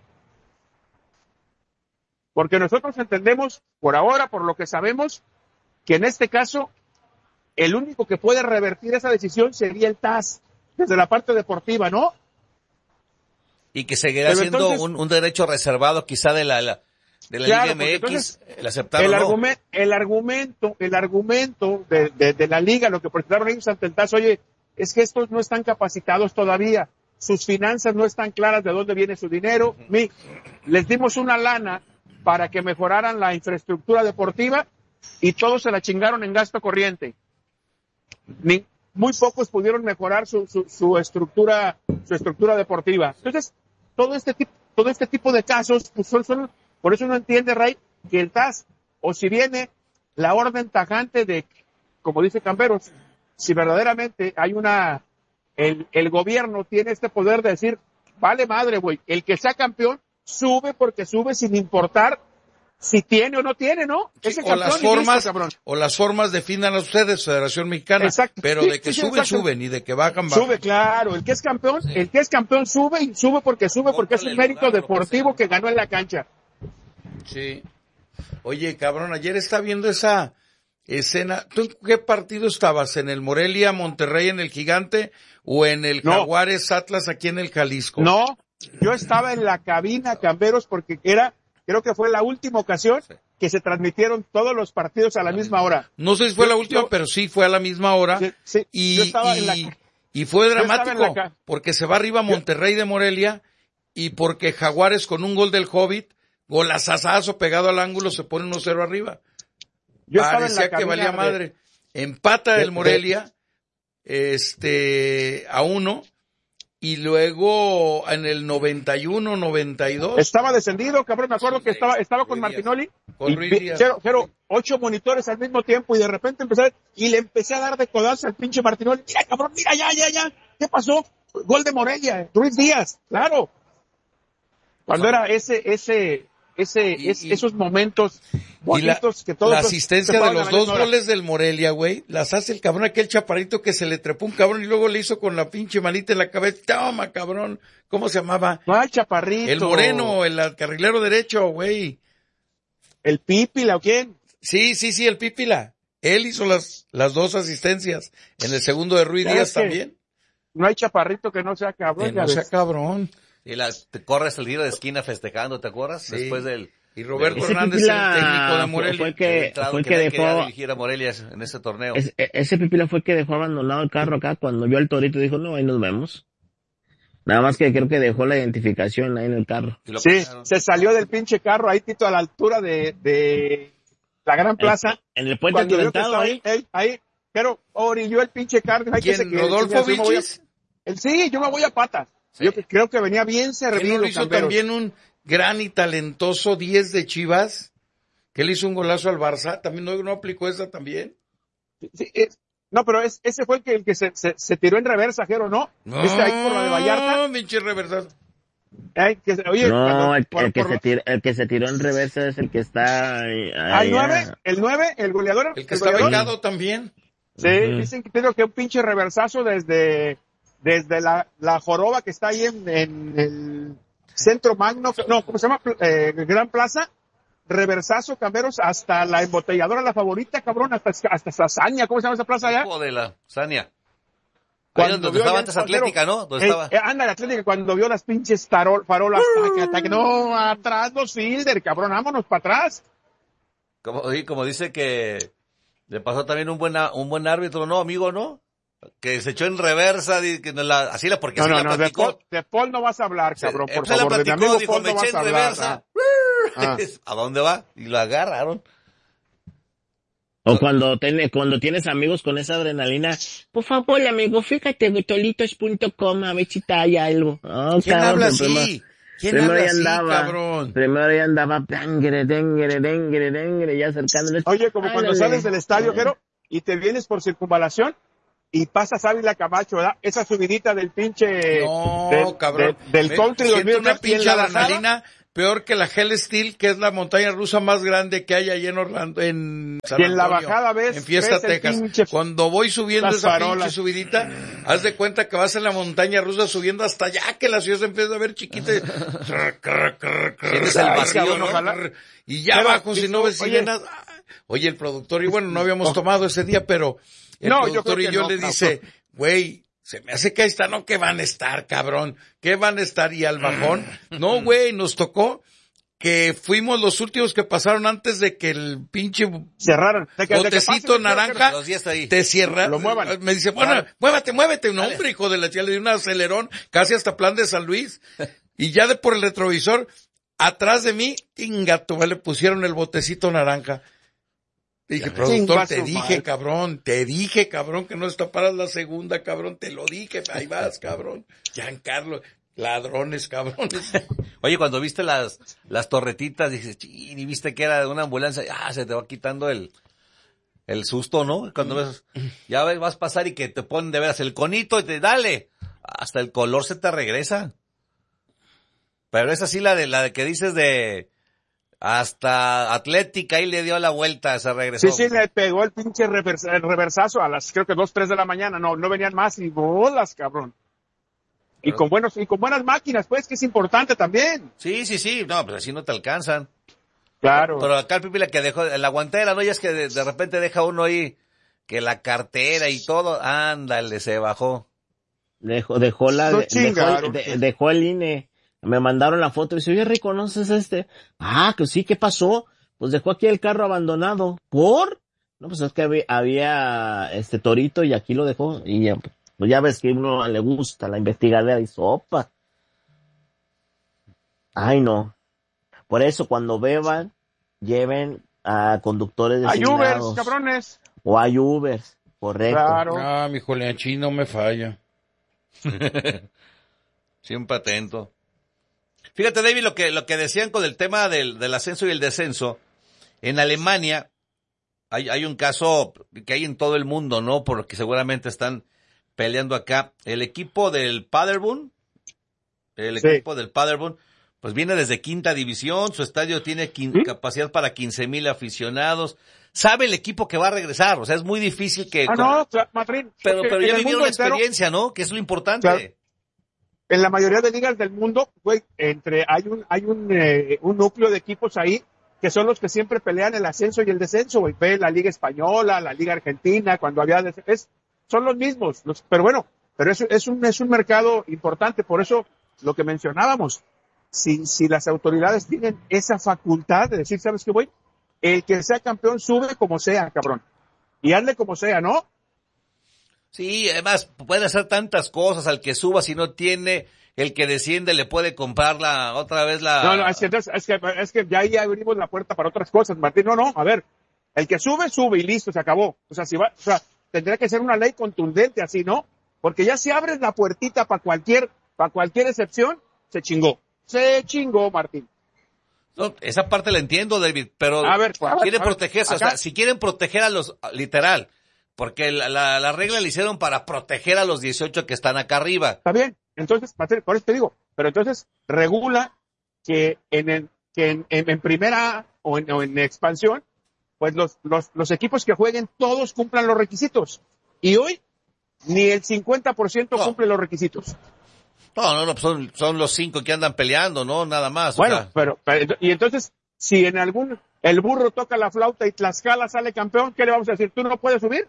Porque nosotros entendemos, por ahora, por lo que sabemos, que en este caso, el único que puede revertir esa decisión sería el TAS, desde la parte deportiva, ¿no? Y que seguirá Pero siendo entonces- un derecho reservado quizá de la Claro, Liga porque MX, entonces, el aceptarlo o no. el argumento de la liga, lo que presentaron ellos ante el TAS, oye, es que estos no están capacitados todavía, sus finanzas no están claras de dónde viene su dinero, les dimos una lana para que mejoraran la infraestructura deportiva y todos se la chingaron en gasto corriente. Muy pocos pudieron mejorar su estructura deportiva. Entonces, todo este tipo de casos, pues por eso uno entiende, Ray, que el TAS, o si viene la orden tajante de, como dice Camberos, si verdaderamente hay el gobierno tiene este poder de decir, vale madre, güey, el que sea campeón sube porque sube sin importar si tiene o no tiene, ¿no? Ese O las campeón y listo, formas, cabrón. o las formas definan a ustedes, Federación Mexicana. Exacto. Pero Sí, de que sí, suben, exacto. suben, y de que bajan, bajan. Sube, claro, el que es campeón sube y sube porque es un Cómprale mérito el lugar, deportivo lo que que ganó en la cancha. Sí. Oye, cabrón, ayer está viendo esa escena. ¿Tú en qué partido estabas? ¿En el Morelia, Monterrey, en el Gigante? ¿O en el No. Jaguares, Atlas, aquí en el Jalisco? No, yo estaba en la cabina, Camberos, porque creo que fue la última ocasión que se transmitieron todos los partidos a la misma hora. No sé si fue Yo- la última, yo- pero sí fue a la misma hora. Sí, Y, yo estaba y fue estaba en la dramático, ca- porque se va arriba Monterrey de Morelia, y porque Jaguares con un gol del Hobbit, golazazazo pegado al ángulo, se pone 1-0 arriba. yo estaba en Parecía la que cabina valía de- madre. Empata el de- Morelia, a 1, y luego en el 91, 92, Estaba descendido, cabrón, me acuerdo que estaba con Ruiz Díaz. Martinoli, Con y Ruiz vi- Díaz. cero, 8 monitores al mismo tiempo, y de repente le empecé a dar de codazo al pinche Martinoli. Mira, cabrón, mira, ya, ¿qué pasó? Gol de Morelia, Ruiz Díaz, claro. Cuando era esos momentos Y la bonitos que todos asistencia se de pagan a los la dos misma hora. goles del Morelia, güey, las hace el cabrón, aquel chaparrito que se le trepó un cabrón y luego le hizo con la pinche manita en la cabeza. Toma, cabrón. ¿Cómo se llamaba? No, el chaparrito. El moreno, el carrilero derecho, güey. El Pípila, ¿o quién? Sí, el Pípila. Él hizo las dos asistencias. En el segundo de Ruiz Ya Díaz ves que también. No hay chaparrito que no sea cabrón. Que ya no ves. sea cabrón. Y te corres el tiro de esquina festejando, ¿te acuerdas? Sí. Después del Y Roberto Ese Hernández, Pipila el técnico de fue Morelia. el que quería dejó, dirigir a Morelia en ese torneo. ese Pipila fue el que dejó abandonado el carro acá cuando vio al Torito dijo, no, ahí nos vemos. Nada más que creo que dejó la identificación ahí en el carro. Y lo Sí, pasaron. se salió del pinche carro ahí, Tito, a la altura de la Gran Plaza. En el puente Cuando vio que accidentado estaba ahí. ahí, pero orilló el pinche carro. Ay, que ¿Quién? que ¿Rodolfo yo me voy a- Vichis? Sí, yo me voy a patas. Sí. Yo creo que venía bien ¿Él servido, no lo hizo Camberos. también un gran y talentoso 10 de Chivas? Que él hizo un golazo al Barça. ¿También no aplicó esa también? Sí, no, pero ese fue el que se tiró en reversa, Jero, ¿no? Ahí por la de Vallarta. No, pinche reversazo. Oye, No, cuando- el que se tiró en reversa es el que está ahí. ¿Al 9? ¿El goleador? El que está goleador? becado también. Sí, Ujú. dicen que tengo que un pinche reversazo desde la joroba que está ahí en el centro magno, no, ¿cómo se llama? Gran Plaza, reversazo, Camberos, hasta la embotelladora, la favorita, cabrón, hasta Sasaña, ¿cómo se llama esa plaza allá? Hijo de la Sania. Ahí Cuando donde vio estaba ya antes el portero, Atlética, ¿no? Donde estaba. Anda, la Atlética, cuando vio las pinches farolas, ataque, no, atrás los fielder, cabrón, vámonos para atrás. Como dice que le pasó también un buen árbitro, ¿no, amigo, no? Que se echó en reversa, porque No, así no, la no, platicó. de Paul no vas a hablar, cabrón, por Se la favor, de mi platicó, amigo dijo, Paul me no eché vas a en hablar. reversa. Ah. ¿A dónde va? Y lo agarraron. O cuando tienes amigos con esa adrenalina, por favor, amigo, fíjate en tolitos.com a ver si te hay algo. Oh, ¿Quién cabrón, habla primero- así? ¿Quién primero habla ya así, andaba, cabrón? Primero ya andaba, dengere, ya acercándole. Oye, como cuando Ándale. sales del estadio, Jero, y te vienes por circunvalación y pasas Ávila Camacho, ¿verdad? Esa subidita del pinche... No, cabrón. Del country Siento 2003, una y pinche en la bajada, adrenalina peor que la Hell Steel, que es la montaña rusa más grande que hay allá en Orlando, en San y en la Antonio, bajada ves... en Fiesta, ves el Texas. pinche- Cuando voy subiendo las esa farolas. pinche subidita, haz de cuenta que vas en la montaña rusa subiendo hasta allá, que la ciudad se empieza a ver chiquita. Tienes el vacío, ¿no? Ojalá. Y ya Pero, abajo, si no ves si oye. llenas... Oye, el productor, y bueno, no habíamos tomado ese día, pero el No, yo productor creo y que yo no, le dice, güey, se me hace que ahí está, no, que van a estar, cabrón, que van a estar, y al bajón, no, güey, nos tocó que fuimos los últimos que pasaron antes de que el pinche Cerraron. De que botecito pase, naranja Los 10 ahí. te cierra. Lo muevan. Me dice, bueno, Claro. muévete. No, hombre, hijo de la chica, le di un acelerón, casi hasta plan de San Luis. Y ya de por el retrovisor, atrás de mí, ingato, le pusieron el botecito naranja. Dije, productor, te dije, cabrón, que no destaparas la segunda, cabrón, te lo dije, ahí vas, cabrón. Giancarlo, ladrones, cabrones. Oye, cuando viste las torretitas, dices, chin, y viste que era de una ambulancia, se te va quitando el susto, ¿no? Cuando ves, ya ves, vas a pasar y que te ponen de veras el conito y te dale, hasta el color se te regresa. Pero es así la de que dices de hasta Atlética, ahí le dio la vuelta, se regresó. Sí, le pegó el pinche el reversazo a las, creo que 2, 3 de la mañana, no venían más y bolas, cabrón. Y con buenas máquinas, pues, que es importante también. Sí, no, pues así no te alcanzan. Claro. Pero acá el Pipi la que dejó, la guantera, ¿no? Ya es que de repente deja uno ahí, que la cartera y todo, ándale, se bajó. Dejó el INE. Me mandaron la foto y dice, oye, ¿reconoces este? Ah, que sí, ¿qué pasó? Pues dejó aquí el carro abandonado. ¿Por? No, pues es que había torito y aquí lo dejó. Y ya, pues ya ves que a uno le gusta la investigadera y sopa. Ay, no. Por eso, cuando beban, lleven a conductores designados. Hay Ubers, cabrones. O hay Ubers, correcto. Claro. Ah, mi Julianchín no me falla. Siempre atento. Fíjate, David, lo que decían con el tema del ascenso y el descenso. En Alemania hay un caso que hay en todo el mundo, ¿no? Porque seguramente están peleando acá. El equipo del Paderborn, pues viene desde quinta división, su estadio tiene capacidad para 15,000 aficionados. Sabe el equipo que va a regresar, o sea, es muy difícil que... Madrid. Pero ya vivieron la experiencia, ¿no? Que es lo importante. Claro. En la mayoría de ligas del mundo, güey, hay un núcleo de equipos ahí que son los que siempre pelean el ascenso y el descenso, güey. Ve la Liga Española, la Liga Argentina, cuando había son los mismos, pero es un mercado importante, por eso lo que mencionábamos, si las autoridades tienen esa facultad de decir, ¿sabes qué, güey? El que sea campeón sube como sea, cabrón. Y hazle como sea, ¿no? Sí, además puede hacer tantas cosas al que suba si no tiene, el que desciende le puede comprar otra vez la... No, es que ya ahí abrimos la puerta para otras cosas, Martín. No, a ver, el que sube y listo, se acabó. O sea, tendría que ser una ley contundente así, ¿no? Porque ya si abres la puertita para cualquier excepción, se chingó, Martín. No, esa parte la entiendo, David, pero quieren protegerse, acá. o sea, si quieren proteger a los, literal, porque la regla la hicieron para proteger a los 18 que están acá arriba. Está bien, entonces, por eso te digo, pero entonces regula que en primera o en expansión, pues los equipos que jueguen todos cumplan los requisitos. Y hoy ni el 50% cumple los requisitos. No, pues son los 5 que andan peleando, ¿no? Nada más. Bueno, o sea. pero y entonces, si en el burro toca la flauta y Tlaxcala sale campeón, ¿qué le vamos a decir? ¿Tú no puedes subir?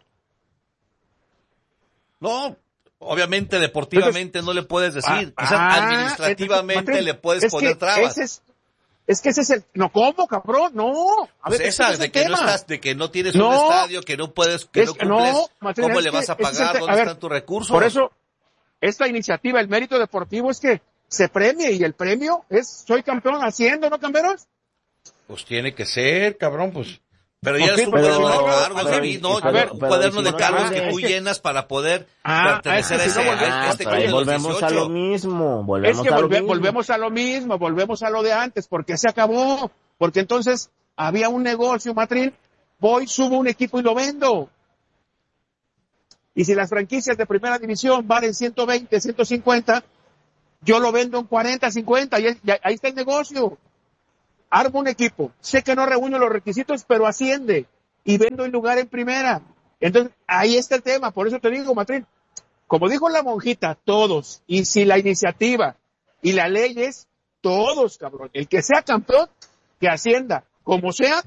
No, obviamente deportivamente entonces, no le puedes decir. Administrativamente le puedes poner trabas. Es que ese es el... No, ¿cómo, cabrón? No. A ver, pues esa, de que no estás, de que no tienes un estadio, que no puedes, que no cumples. Martín, ¿Cómo le vas a pagar? ¿Dónde están tus recursos? Por eso, esta iniciativa, el mérito deportivo es que se premie y el premio es, soy campeón haciendo, ¿no, camperos? Pues tiene que ser, cabrón, pues. Pero ya es un cuaderno de cargos, David, ¿no? Un cuaderno de cargos que tú llenas para poder pertenecer a este club de los 18. Volvemos a lo mismo. Volvemos a lo de antes, porque se acabó. Porque entonces había un negocio, Matrín, voy, subo un equipo y lo vendo. Y si las franquicias de primera división valen 120, 150, yo lo vendo en 40, 50, y ahí está el negocio. Armo un equipo, sé que no reúno los requisitos, pero asciende, y vendo el lugar en primera. Entonces, ahí está el tema, por eso te digo, Matrín, como dijo la monjita, todos, y si la iniciativa y la ley es todos, cabrón, el que sea campeón, que ascienda, como sea,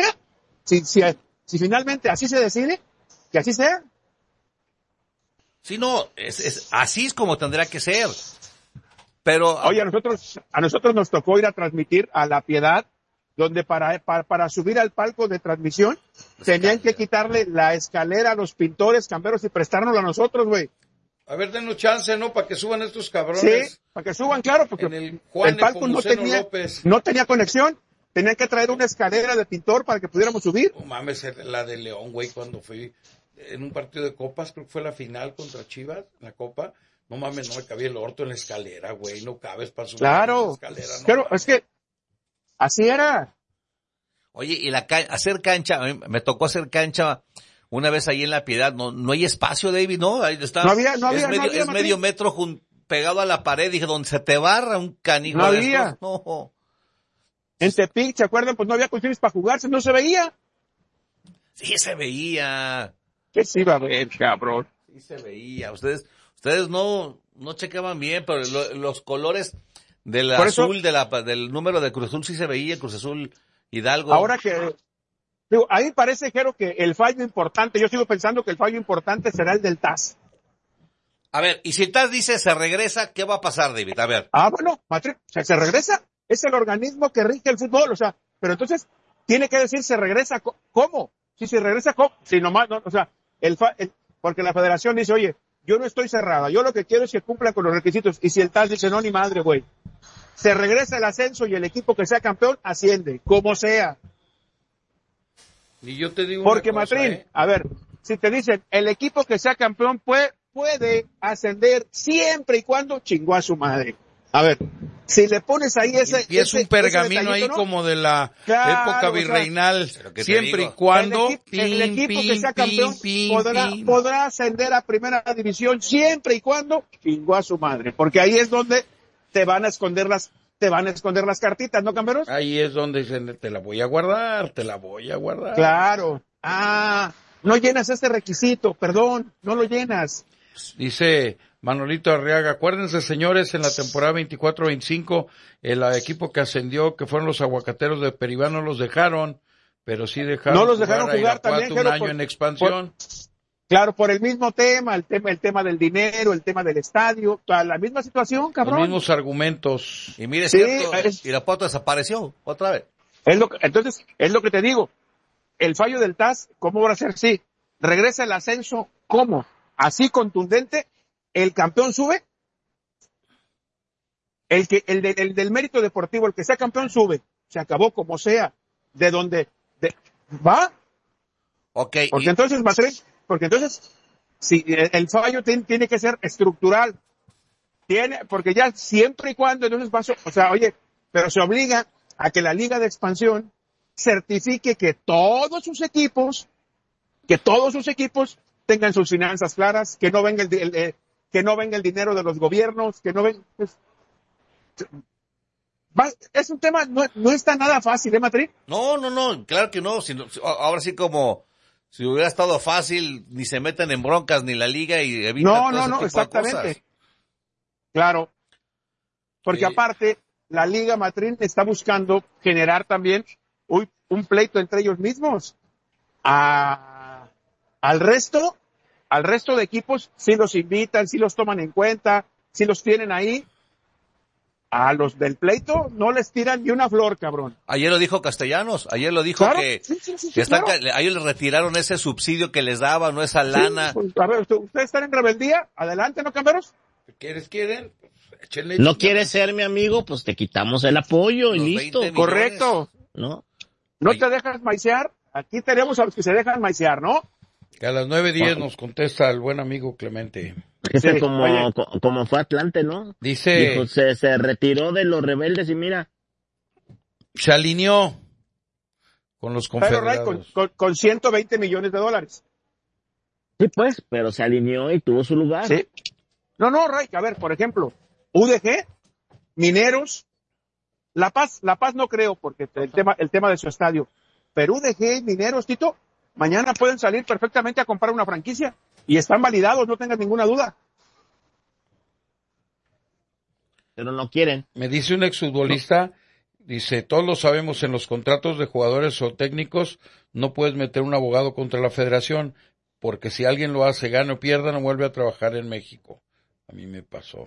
si finalmente así se decide, que así sea. Sí, no, así es como tendrá que ser. Pero, oye, a nosotros nos tocó ir a transmitir a La Piedad, donde para subir al palco de transmisión, tenían que quitarle la escalera a los pintores, camberos y prestárnosla a nosotros, güey. A ver, denos chance, ¿no? Para que suban estos cabrones. Sí, para que suban, claro, porque el palco no tenía conexión. Tenían que traer una escalera de pintor para que pudiéramos subir. No mames, la de León, güey, cuando fui en un partido de copas, creo que fue la final contra Chivas, la copa. No mames, no me cabía el orto en la escalera, güey, no cabes para subir claro, la escalera. No, claro, es que así era. Oye, y hacer cancha, a mí me tocó hacer cancha una vez ahí en La Piedad, no hay espacio, David, ¿no? Ahí está. No había, es medio metro pegado a la pared, dije, donde se te barra un canijo no de había. estos. No. En Tepic, ¿se acuerdan? Pues no había cuestiones para jugarse, no se veía. Sí se veía. ¿Qué se iba a ver, cabrón? Sí se veía. Ustedes no checaban bien, pero los colores del por azul, eso, del número de Cruz Azul sí se veía, Cruz Azul Hidalgo. Ahora que, digo, a mí me parece, Jero, que el fallo importante, yo sigo pensando que el fallo importante será el del TAS. A ver, y si el TAS dice se regresa, ¿qué va a pasar, David? A ver. Bueno, Matri, se regresa. Es el organismo que rige el fútbol, o sea, pero entonces tiene que decir se regresa, ¿cómo? Si se regresa, ¿cómo? Si nomás, no, o sea, porque la federación dice, oye, yo no estoy cerrada, yo lo que quiero es que cumpla con los requisitos, y si el TAS dice, no, ni madre, güey, se regresa el ascenso y el equipo que sea campeón asciende, como sea. Y yo te digo porque, una cosa, Matrín, a ver, si te dicen, el equipo que sea campeón puede ascender siempre y cuando chingó a su madre. A ver, si le pones ahí y es un pergamino ahí, ¿no? Como de la época virreinal, siempre y cuando el equipo que sea campeón podrá ascender a primera división siempre y cuando chingó a su madre, porque ahí es donde te van a esconder las cartitas, ¿no, Camberos? Ahí es donde dicen, te la voy a guardar. Claro. No llenas ese requisito, perdón, no lo llenas. Dice Manolito Arriaga, acuérdense, señores, en la temporada 24-25, el equipo que ascendió, que fueron los Aguacateros de Peribán, no los dejaron, pero sí dejaron no los dejaron jugar también, un año en expansión. Claro, por el mismo tema, el tema del dinero, el tema del estadio, toda la misma situación, cabrón. Los mismos argumentos. Y mire, cierto, Irapuato desapareció otra vez. Entonces, es lo que te digo. El fallo del TAS, ¿cómo va a ser? Sí. Regresa el ascenso, ¿cómo? Así contundente, el campeón sube. El del mérito deportivo, el que sea campeón sube. Se acabó como sea. De donde va. Okay. Porque entonces, si el fallo tiene que ser estructural. Porque ya siempre y cuando entonces pero se obliga a que la Liga de Expansión certifique que todos sus equipos tengan sus finanzas claras, que no venga el dinero de los gobiernos, que no venga. Es un tema, no está nada fácil, ¿eh, Matri? No, claro que no. Ahora sí, como si hubiera estado fácil, ni se meten en broncas ni la liga y evitan todo ese tipo exactamente. de cosas. Claro. Porque aparte, la Liga Matrín está buscando generar también un pleito entre ellos mismos. Al resto de equipos sí los invitan, sí los toman en cuenta, sí los tienen ahí. A los del pleito no les tiran ni una flor, cabrón. Ayer lo dijo Castellanos, claro, que claro. A ellos les retiraron ese subsidio que les daban, no esa lana. Pues, a ver, ¿ustedes están en rebeldía? Adelante, ¿no, Camberos? ¿Quieren? Échenle ¿No quieres ser mi amigo? Pues te quitamos el apoyo y listo. Correcto. ¿No? ¿No te dejas maicear? Aquí tenemos a los que se dejan maicear, ¿no? Que a las 9:10 nos contesta el buen amigo Clemente. Ese como fue Atlante, ¿no? Dijo, se retiró de los rebeldes y mira. Se alineó con los confederados. Con $120 millones. Sí, pues, pero se alineó y tuvo su lugar. Sí. No, Ray, a ver, por ejemplo, UDG, Mineros, La Paz no creo, porque el tema de su estadio. Pero UDG, Mineros, Tito, mañana pueden salir perfectamente a comprar una franquicia y están validados, no tengas ninguna duda. Pero no quieren. Me dice un exfutbolista, dice, todos lo sabemos, en los contratos de jugadores o técnicos no puedes meter un abogado contra la federación, porque si alguien lo hace, gana o pierda, no vuelve a trabajar en México. A mí me pasó.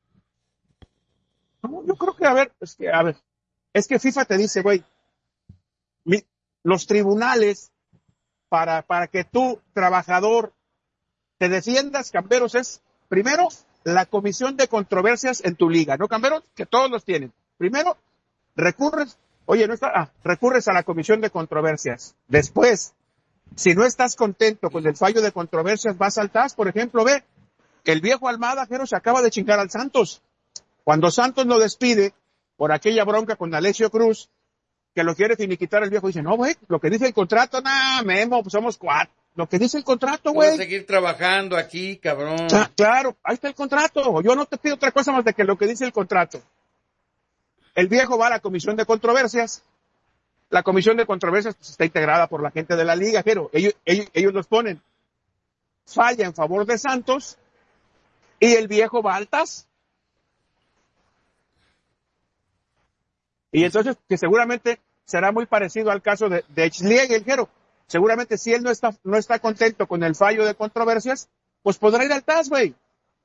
No, yo creo que, es que FIFA te dice, güey, los tribunales para que tú, trabajador, te defiendas, Camberos, es, primero, la comisión de controversias en tu liga, ¿no, Camberos? Que todos los tienen. Primero, recurres a la comisión de controversias. Después, si no estás contento con el fallo de controversias, vas al TAS, por ejemplo, ve, el viejo Almada, Jero, se acaba de chingar al Santos. Cuando Santos lo despide por aquella bronca con Alexio Cruz, que lo quiere finiquitar, el viejo dice, no, güey, lo que dice el contrato, Memo, pues somos 4. Lo que dice el contrato, güey. Voy a seguir trabajando aquí, cabrón. Claro, ahí está el contrato. Yo no te pido otra cosa más de que lo que dice el contrato. El viejo va a la comisión de controversias. La comisión de controversias pues, está integrada por la gente de la liga, pero ellos los ponen. Falla en favor de Santos y el viejo va al TAS. Y entonces, que seguramente será muy parecido al caso de Schliegel, Jero. Seguramente si él no está contento con el fallo de controversias, pues podrá ir al TAS, güey.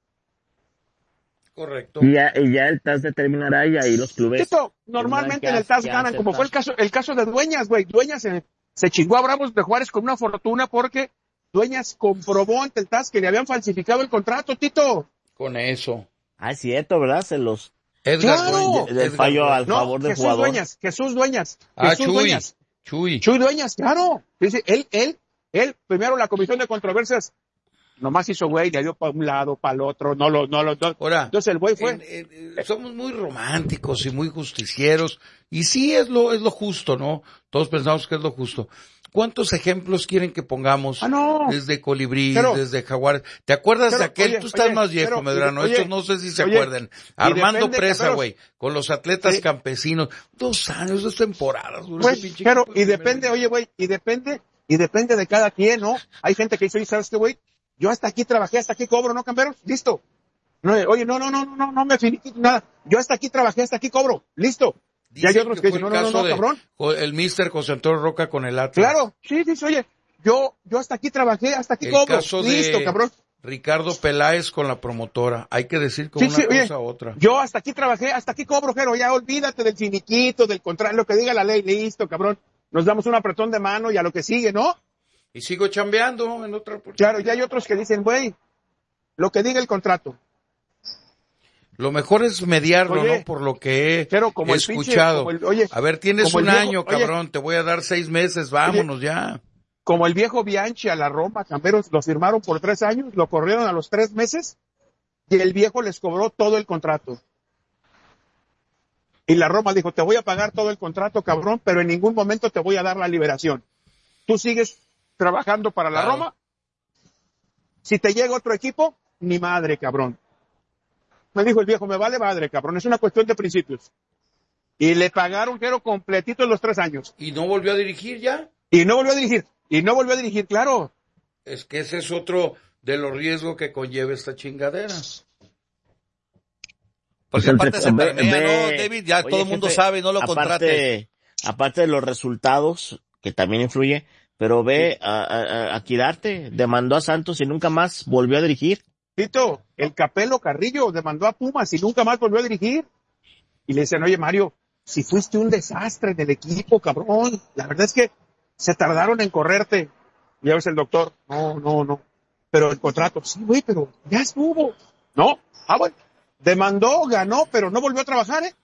Correcto. Y ya el TAS determinará y ahí los clubes. Tito, normalmente en el TAS ganan, como fue el caso de Dueñas, güey. Dueñas se chingó a Bravos de Juárez con una fortuna porque Dueñas comprobó ante el TAS que le habían falsificado el contrato, Tito. Con eso. Ah, es cierto, ¿verdad? Edgar ¡Claro! Dueñas. El fallo al favor del jugador. Jesús Dueñas. Chuy. Chuy Dueñas, claro. Dice, él, primero la comisión de controversias, nomás hizo güey, le dio para un lado, para el otro, no. Ahora, entonces el güey fue. Somos muy románticos y muy justicieros, y sí es lo justo, ¿no? Todos pensamos que es lo justo. ¿Cuántos ejemplos quieren que pongamos? No. Desde Colibrí, desde Jaguares. ¿Te acuerdas de aquel? Tú estás más viejo, Medrano. Estos no sé si se acuerdan. Armando Presa, güey, con los atletas campesinos. 2 años, 2 temporadas. Pero, y depende, y depende de cada quien, ¿no? Hay gente que dice, ¿sabes qué, güey? Yo hasta aquí trabajé, hasta aquí cobro, ¿no, Camberos? Listo. No, oye, no me finiquito nada. Yo hasta aquí trabajé, hasta aquí cobro. Listo. Y hay otros que dicen, no, cabrón. El mister José Antonio Roca con el Atlas. Claro, sí, oye, yo hasta aquí trabajé, hasta aquí cobro. Caso listo, de cabrón. Ricardo Peláez con la promotora. Hay que decir con una cosa a otra. Yo hasta aquí trabajé, hasta aquí cobro, Jero. Ya olvídate del finiquito, del contrato, lo que diga la ley. Listo, cabrón. Nos damos un apretón de mano y a lo que sigue, ¿no? Y sigo chambeando en otra oportunidad. Claro, ya hay otros que dicen, güey, lo que diga el contrato. Lo mejor es mediarlo, ¿no? Por lo que he escuchado. A ver, tienes un año, cabrón, te voy a dar 6 meses, vámonos ya. Como el viejo Bianchi a la Roma, Camberos, lo firmaron por 3 años, lo corrieron a los 3 meses y el viejo les cobró todo el contrato. Y la Roma dijo, te voy a pagar todo el contrato, cabrón, pero en ningún momento te voy a dar la liberación. Tú sigues trabajando para la Roma. Si te llega otro equipo, ni madre, cabrón. Me dijo el viejo, me vale madre, cabrón, es una cuestión de principios. Y le pagaron, Jero, completito en los 3 años. ¿Y no volvió a dirigir ya? Y no volvió a dirigir, claro. Es que ese es otro de los riesgos que conlleva esta chingadera. Porque aparte se permea, ¿no, David? Ya todo el mundo sabe, no lo contrates. Aparte de los resultados, que también influye, pero ve a Quirarte, demandó a Santos y nunca más volvió a dirigir. Tito, el Capelo Carrillo demandó a Pumas y nunca más volvió a dirigir. Y le dicen, oye, Mario, si fuiste un desastre del equipo, cabrón, la verdad es que se tardaron en correrte. Y ya ves el doctor, no. Pero el contrato, sí, güey, pero ya estuvo. No, bueno, demandó, ganó, pero no volvió a trabajar, ¿eh?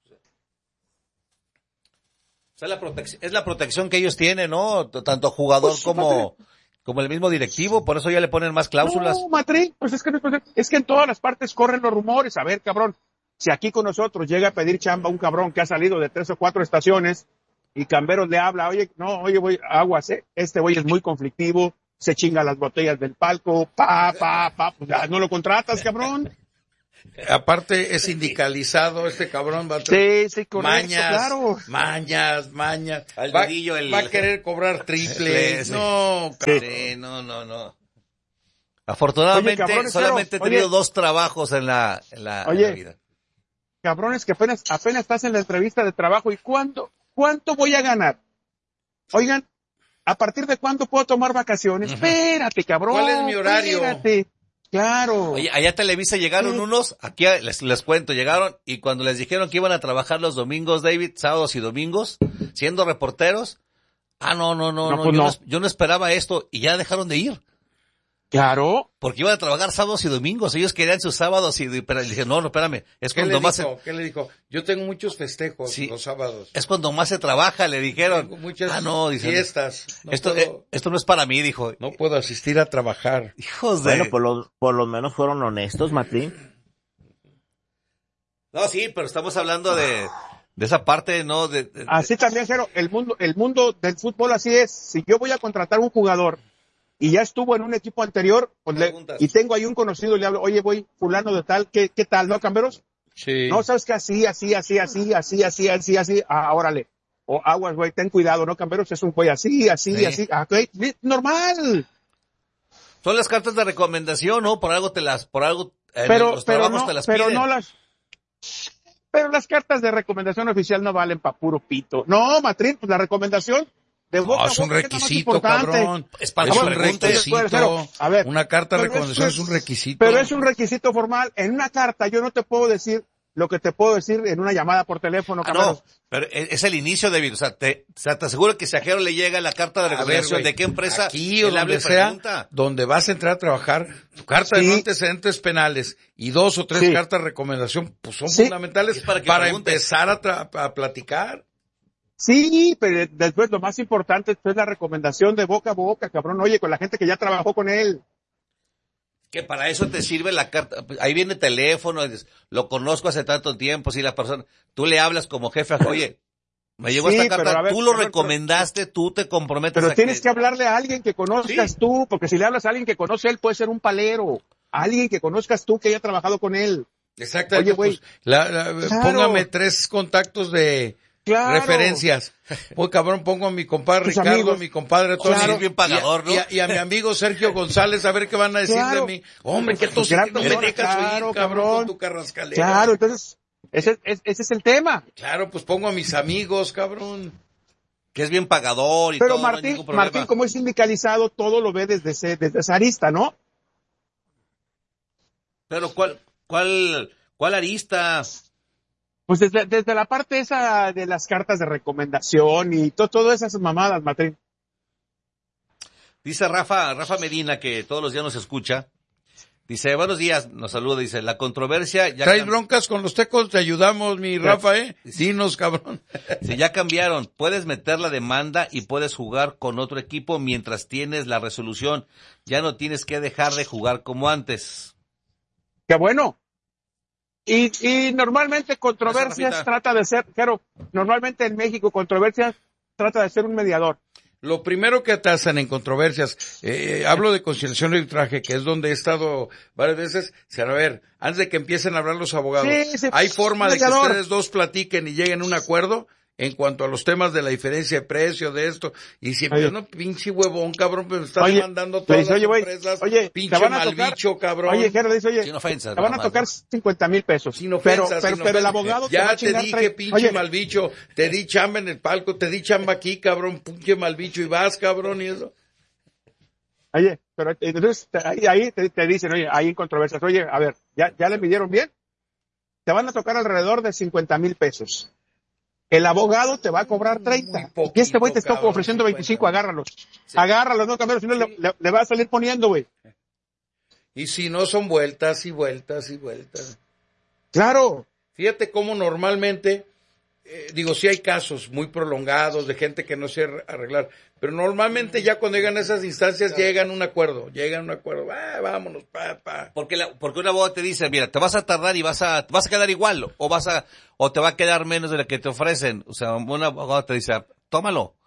O sea, es la protección que ellos tienen, ¿no? Tanto jugador como el mismo directivo, por eso ya le ponen más cláusulas. No, Matri, pues es que en todas las partes corren los rumores. A ver, cabrón, si aquí con nosotros llega a pedir chamba un cabrón que ha salido de 3 o 4 estaciones y Camberos le habla, oye, güey, aguas, este güey es muy conflictivo, se chinga las botellas del palco, pues ya no lo contratas, cabrón. Aparte es sindicalizado, este cabrón va a Sí, correcto, mañas, claro. mañas. Al Va, dedillo va a querer cobrar triple. Sí. No, cabrón. Sí, no. Afortunadamente, Oye, cabrones, solamente he pero, tenido oye, 2 trabajos en la vida. Cabrones que apenas estás en la entrevista de trabajo y ¿cuánto voy a ganar? Oigan, ¿a partir de cuándo puedo tomar vacaciones? Espérate, cabrón. ¿Cuál es mi horario? Espérate. Claro. Oye, allá a Televisa llegaron unos, aquí les cuento, llegaron y cuando les dijeron que iban a trabajar los domingos, David, sábados y domingos, siendo reporteros, No, yo no esperaba esto y ya dejaron de ir. Claro. Porque iban a trabajar sábados y domingos, ellos querían sus sábados pero le dije, no, espérame, es cuando más ¿Qué le dijo? Yo tengo muchos festejos los sábados. es cuando más se trabaja, le dijeron. Tengo muchas fiestas. No Esto no es para mí, dijo. No puedo asistir a trabajar. Hijos de... Bueno, por lo menos fueron honestos, Martín. No, sí, pero estamos hablando de esa parte, ¿no? Así también, Jero, el mundo del fútbol así es. Si yo voy a contratar un jugador y ya estuvo en un equipo anterior, pues y tengo ahí un conocido, le hablo, oye, voy fulano de tal, ¿qué tal, no, Camberos? Sí. No, sabes que así, órale. O aguas, güey, ten cuidado, ¿no, Camberos? Es un güey así, okay, normal. Son las cartas de recomendación, ¿no? Por algo los trabajos te las piden. Pero las cartas de recomendación oficial no valen pa' puro pito. No, Matrín, pues la recomendación de boca a es un boca requisito, cabrón. Es para un preguntas. requisito. A ver, una carta de recomendación es un requisito. Pero es un requisito formal. En una carta yo no te puedo decir lo que te puedo decir en una llamada por teléfono, no, pero es el inicio, David. O sea, te aseguro que si a Jero le llega la carta de recomendación de qué empresa, aquí o donde sea, donde vas a entrar a trabajar, tu carta de antecedentes penales y 2 o 3 cartas de recomendación, pues son fundamentales para empezar a platicar. Sí, pero después lo más importante es la recomendación de boca a boca, cabrón. Oye, con la gente que ya trabajó con él. Que para eso te sirve la carta. Ahí viene teléfono, lo conozco hace tanto tiempo, si la persona, tú le hablas como jefe, oye, me llegó esta carta, tú lo recomendaste, tú te comprometes. Pero tienes que hablarle a alguien que conozcas tú, porque si le hablas a alguien que conoce él, puede ser un palero. Alguien que conozcas tú que haya trabajado con él. Exactamente. Oye, pues, póngame 3 contactos de referencias. Pues cabrón, pongo a mi compadre Ricardo, amigos, a mi compadre Tony, bien pagador, ¿no? y a mi amigo Sergio González, a ver qué van a decir de mí. Hombre, qué tos, no me dejas oír, cabrón, con tu carrascalera. Claro, entonces, ese es el tema. Claro, pues pongo a mis amigos, cabrón. Que es bien pagador y pero todo, Martín, no hay ningún problema. Martín, como es sindicalizado, todo lo ve desde esa arista, ¿no? Pero ¿cuál arista? Pues desde la parte esa de las cartas de recomendación y todas esas mamadas, Martín. Dice Rafa Medina, que todos los días nos escucha. Dice, buenos días, nos saluda, dice, la controversia... ¿Traes broncas con los tecos? Te ayudamos, mi Rafa, Dinos, cabrón. Si ya cambiaron, puedes meter la demanda y puedes jugar con otro equipo mientras tienes la resolución. Ya no tienes que dejar de jugar como antes. ¡Qué bueno! Y normalmente controversias trata de ser, claro, normalmente en México controversias trata de ser un mediador. Lo primero que te hacen en controversias, hablo de conciliación y arbitraje, que es donde he estado varias veces, a ver, antes de que empiecen a hablar los abogados, ¿hay forma de que ustedes dos platiquen y lleguen a un acuerdo en cuanto a los temas de la diferencia de precio de esto? Y siempre, no, pinche huevón, cabrón, pero me estás mandando todas las empresas, pinche malbicho, cabrón. Oye, Gerardo dice, sin ofensa, te van a tocar 50,000 pesos. Sin ofensa, pero el abogado ya te dije, pinche malbicho, te di chamba en el palco, te di chamba aquí, cabrón, pinche malbicho, y vas, cabrón, y eso. Oye, pero entonces ahí te dicen, oye, ahí en controversias, oye, a ver, ¿ya le midieron bien? Te van a tocar alrededor de 50,000 pesos. El abogado te va a cobrar 30. Y este güey te está ofreciendo 25, agárralos. Sí. Agárralos, no, Camero, si no le va a salir poniendo, güey. Y si no, son vueltas y vueltas y vueltas. Claro. Fíjate cómo normalmente, sí hay casos muy prolongados de gente que no sé arreglar, pero normalmente ya cuando llegan a esas instancias llegan a un acuerdo, vámonos, Porque un abogado te dice, mira, te vas a tardar y vas a quedar igual, o te va a quedar menos de lo que te ofrecen. O sea, un abogado te dice, tómalo.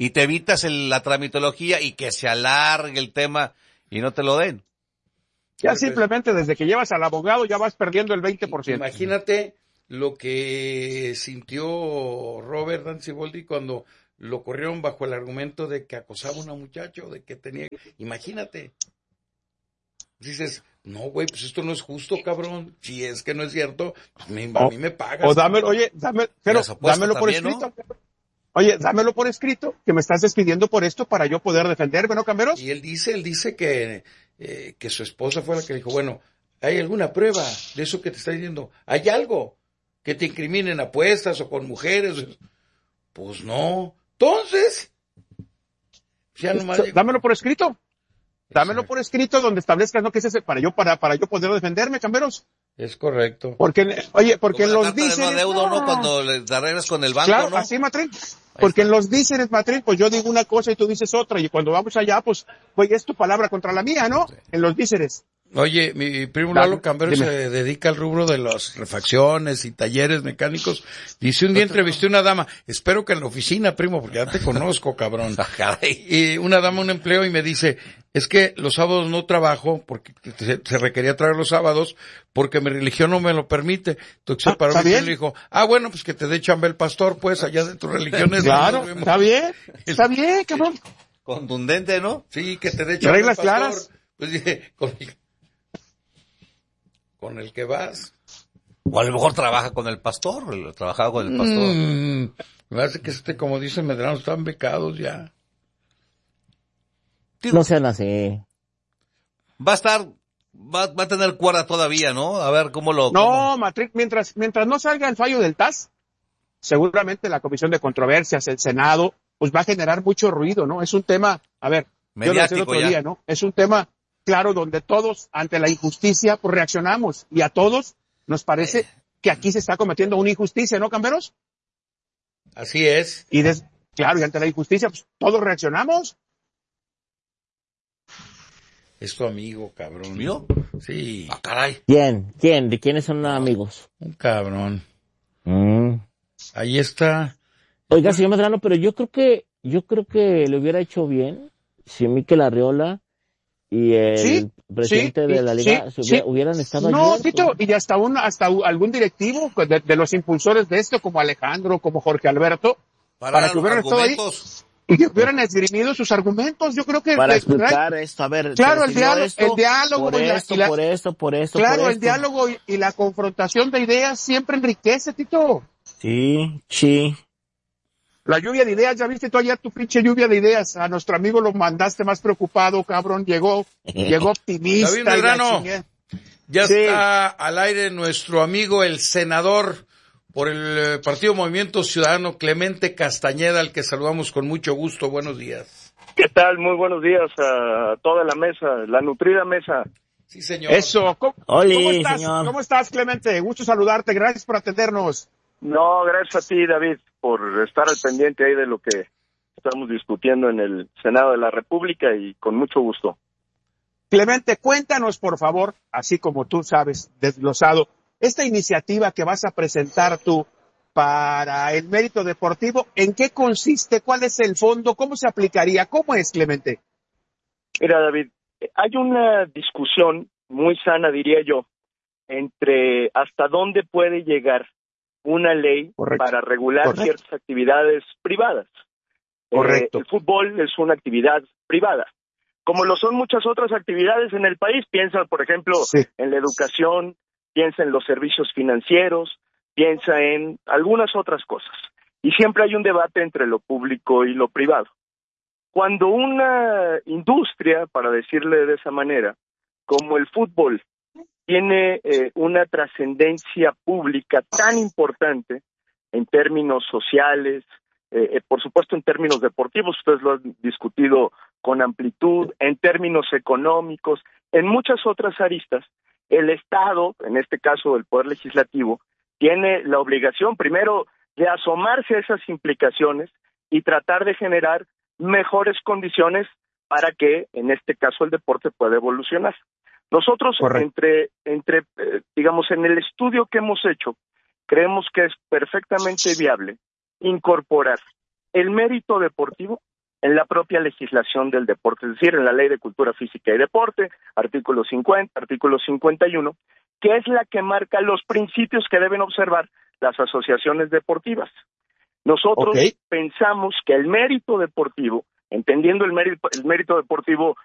y te evitas la tramitología y que se alargue el tema y no te lo den. Ya simplemente desde que llevas al abogado ya vas perdiendo el 20%. Imagínate lo que sintió Robert Danziboldi cuando lo corrieron bajo el argumento de que acosaba a una muchacha o de que tenía... Imagínate. Dices, no, güey, pues esto no es justo, cabrón. Si es que no es cierto, a mí me pagas. O dámelo, oye, dámelo por también, escrito. ¿No? Oye, dámelo por escrito, que me estás despidiendo por esto para yo poder defenderme, ¿no, Camberos? Y él dice que su esposa fue la que dijo, bueno, ¿hay alguna prueba de eso que te está diciendo? ¿Hay algo que te incriminen apuestas o con mujeres? Pues no. Entonces, ya nomás dámelo por escrito. Dámelo por escrito donde establezcas, ¿no? Que es ese, para yo poder defenderme, Camberos. Es correcto. Porque, oye, porque en los díceres... díceres... adeudo, ¿no? Cuando le arreglas con el banco, claro, ¿no? así, Matrín. Porque en los díceres, Matrín, pues yo digo una cosa y tú dices otra. Y cuando vamos allá, pues es tu palabra contra la mía, ¿no? Sí. En los díceres. Oye, mi primo Lalo Cambero se dedica al rubro de las refacciones y talleres mecánicos. Dice, un día entrevisté a una dama, espero que en la oficina, primo, porque ya te conozco, cabrón. Y una dama, un empleo, y me dice, es que los sábados no trabajo, porque se requería traer los sábados, porque mi religión no me lo permite. Entonces se paró y le dijo, bueno, pues que te dé chamba el pastor, pues, allá de tus religiones. Claro, está bien, cabrón. Contundente, ¿no? Sí, que te dé chamba reglas el pastor. Claras. Pues dije, con el que vas. O a lo mejor trabaja con el pastor, trabajaba con el pastor. Me parece que como dice Medrano, están becados ya. No sean así. Va a tener cuerda todavía, ¿no? A ver cómo lo... No, Matrix, mientras no salga el fallo del TAS, seguramente la Comisión de Controversias, el Senado, pues va a generar mucho ruido, ¿no? Es un tema, a ver, yo lo decía el otro día, ¿no? Es un tema, claro, donde todos, ante la injusticia, pues reaccionamos, y a todos nos parece que aquí se está cometiendo una injusticia, ¿no, Camberos? Así es. Claro, y ante la injusticia, pues todos reaccionamos. Es tu amigo, cabrón. ¿Mío? Sí. Ah, caray. ¿Quién? ¿De quiénes son amigos? Un cabrón. Ahí está. Oiga, señor Medrano, pero yo creo que le hubiera hecho bien si Mikel Arriola y el presidente de la liga hubieran estado allí. No, Tito, y hasta algún directivo de los impulsores de esto, como Alejandro, como Jorge Alberto, para que hubieran estado ahí y que hubieran esgrimido sus argumentos. Yo creo que para explicar esto, a ver, claro, el diálogo por esto. Claro, el diálogo y la confrontación de ideas siempre enriquece, Tito. Sí. La lluvia de ideas, ya viste tú ayer tu pinche lluvia de ideas. A nuestro amigo lo mandaste más preocupado, cabrón. Llegó optimista. David Medrano, ya está al aire nuestro amigo el senador por el Partido Movimiento Ciudadano, Clemente Castañeda, al que saludamos con mucho gusto. Buenos días. ¿Qué tal? Muy buenos días a toda la mesa, la nutrida mesa. Sí, señor. Eso. ¿Cómo estás? Señor. ¿Cómo estás, Clemente? Gusto saludarte. Gracias por atendernos. No, gracias a ti, David, por estar al pendiente ahí de lo que estamos discutiendo en el Senado de la República y con mucho gusto. Clemente, cuéntanos, por favor, así como tú sabes, desglosado, esta iniciativa que vas a presentar tú para el mérito deportivo, ¿en qué consiste? ¿Cuál es el fondo? ¿Cómo se aplicaría? ¿Cómo es, Clemente? Mira, David, hay una discusión muy sana, diría yo, entre hasta dónde puede llegar una ley para regular ciertas actividades privadas. Correcto. El fútbol es una actividad privada, como lo son muchas otras actividades en el país. Piensa, por ejemplo, en la educación, piensa en los servicios financieros, piensa en algunas otras cosas. Y siempre hay un debate entre lo público y lo privado. Cuando una industria, para decirle de esa manera, como el fútbol, tiene una trascendencia pública tan importante en términos sociales, por supuesto en términos deportivos, ustedes lo han discutido con amplitud, en términos económicos, en muchas otras aristas, el Estado, en este caso el Poder Legislativo, tiene la obligación primero de asomarse a esas implicaciones y tratar de generar mejores condiciones para que, en este caso, el deporte pueda evolucionar. Nosotros, digamos, en el estudio que hemos hecho, creemos que es perfectamente viable incorporar el mérito deportivo en la propia legislación del deporte, es decir, en la Ley de Cultura Física y Deporte, artículo 50, artículo 51, que es la que marca los principios que deben observar las asociaciones deportivas. Nosotros pensamos que el mérito deportivo, entendiendo el mérito deportivo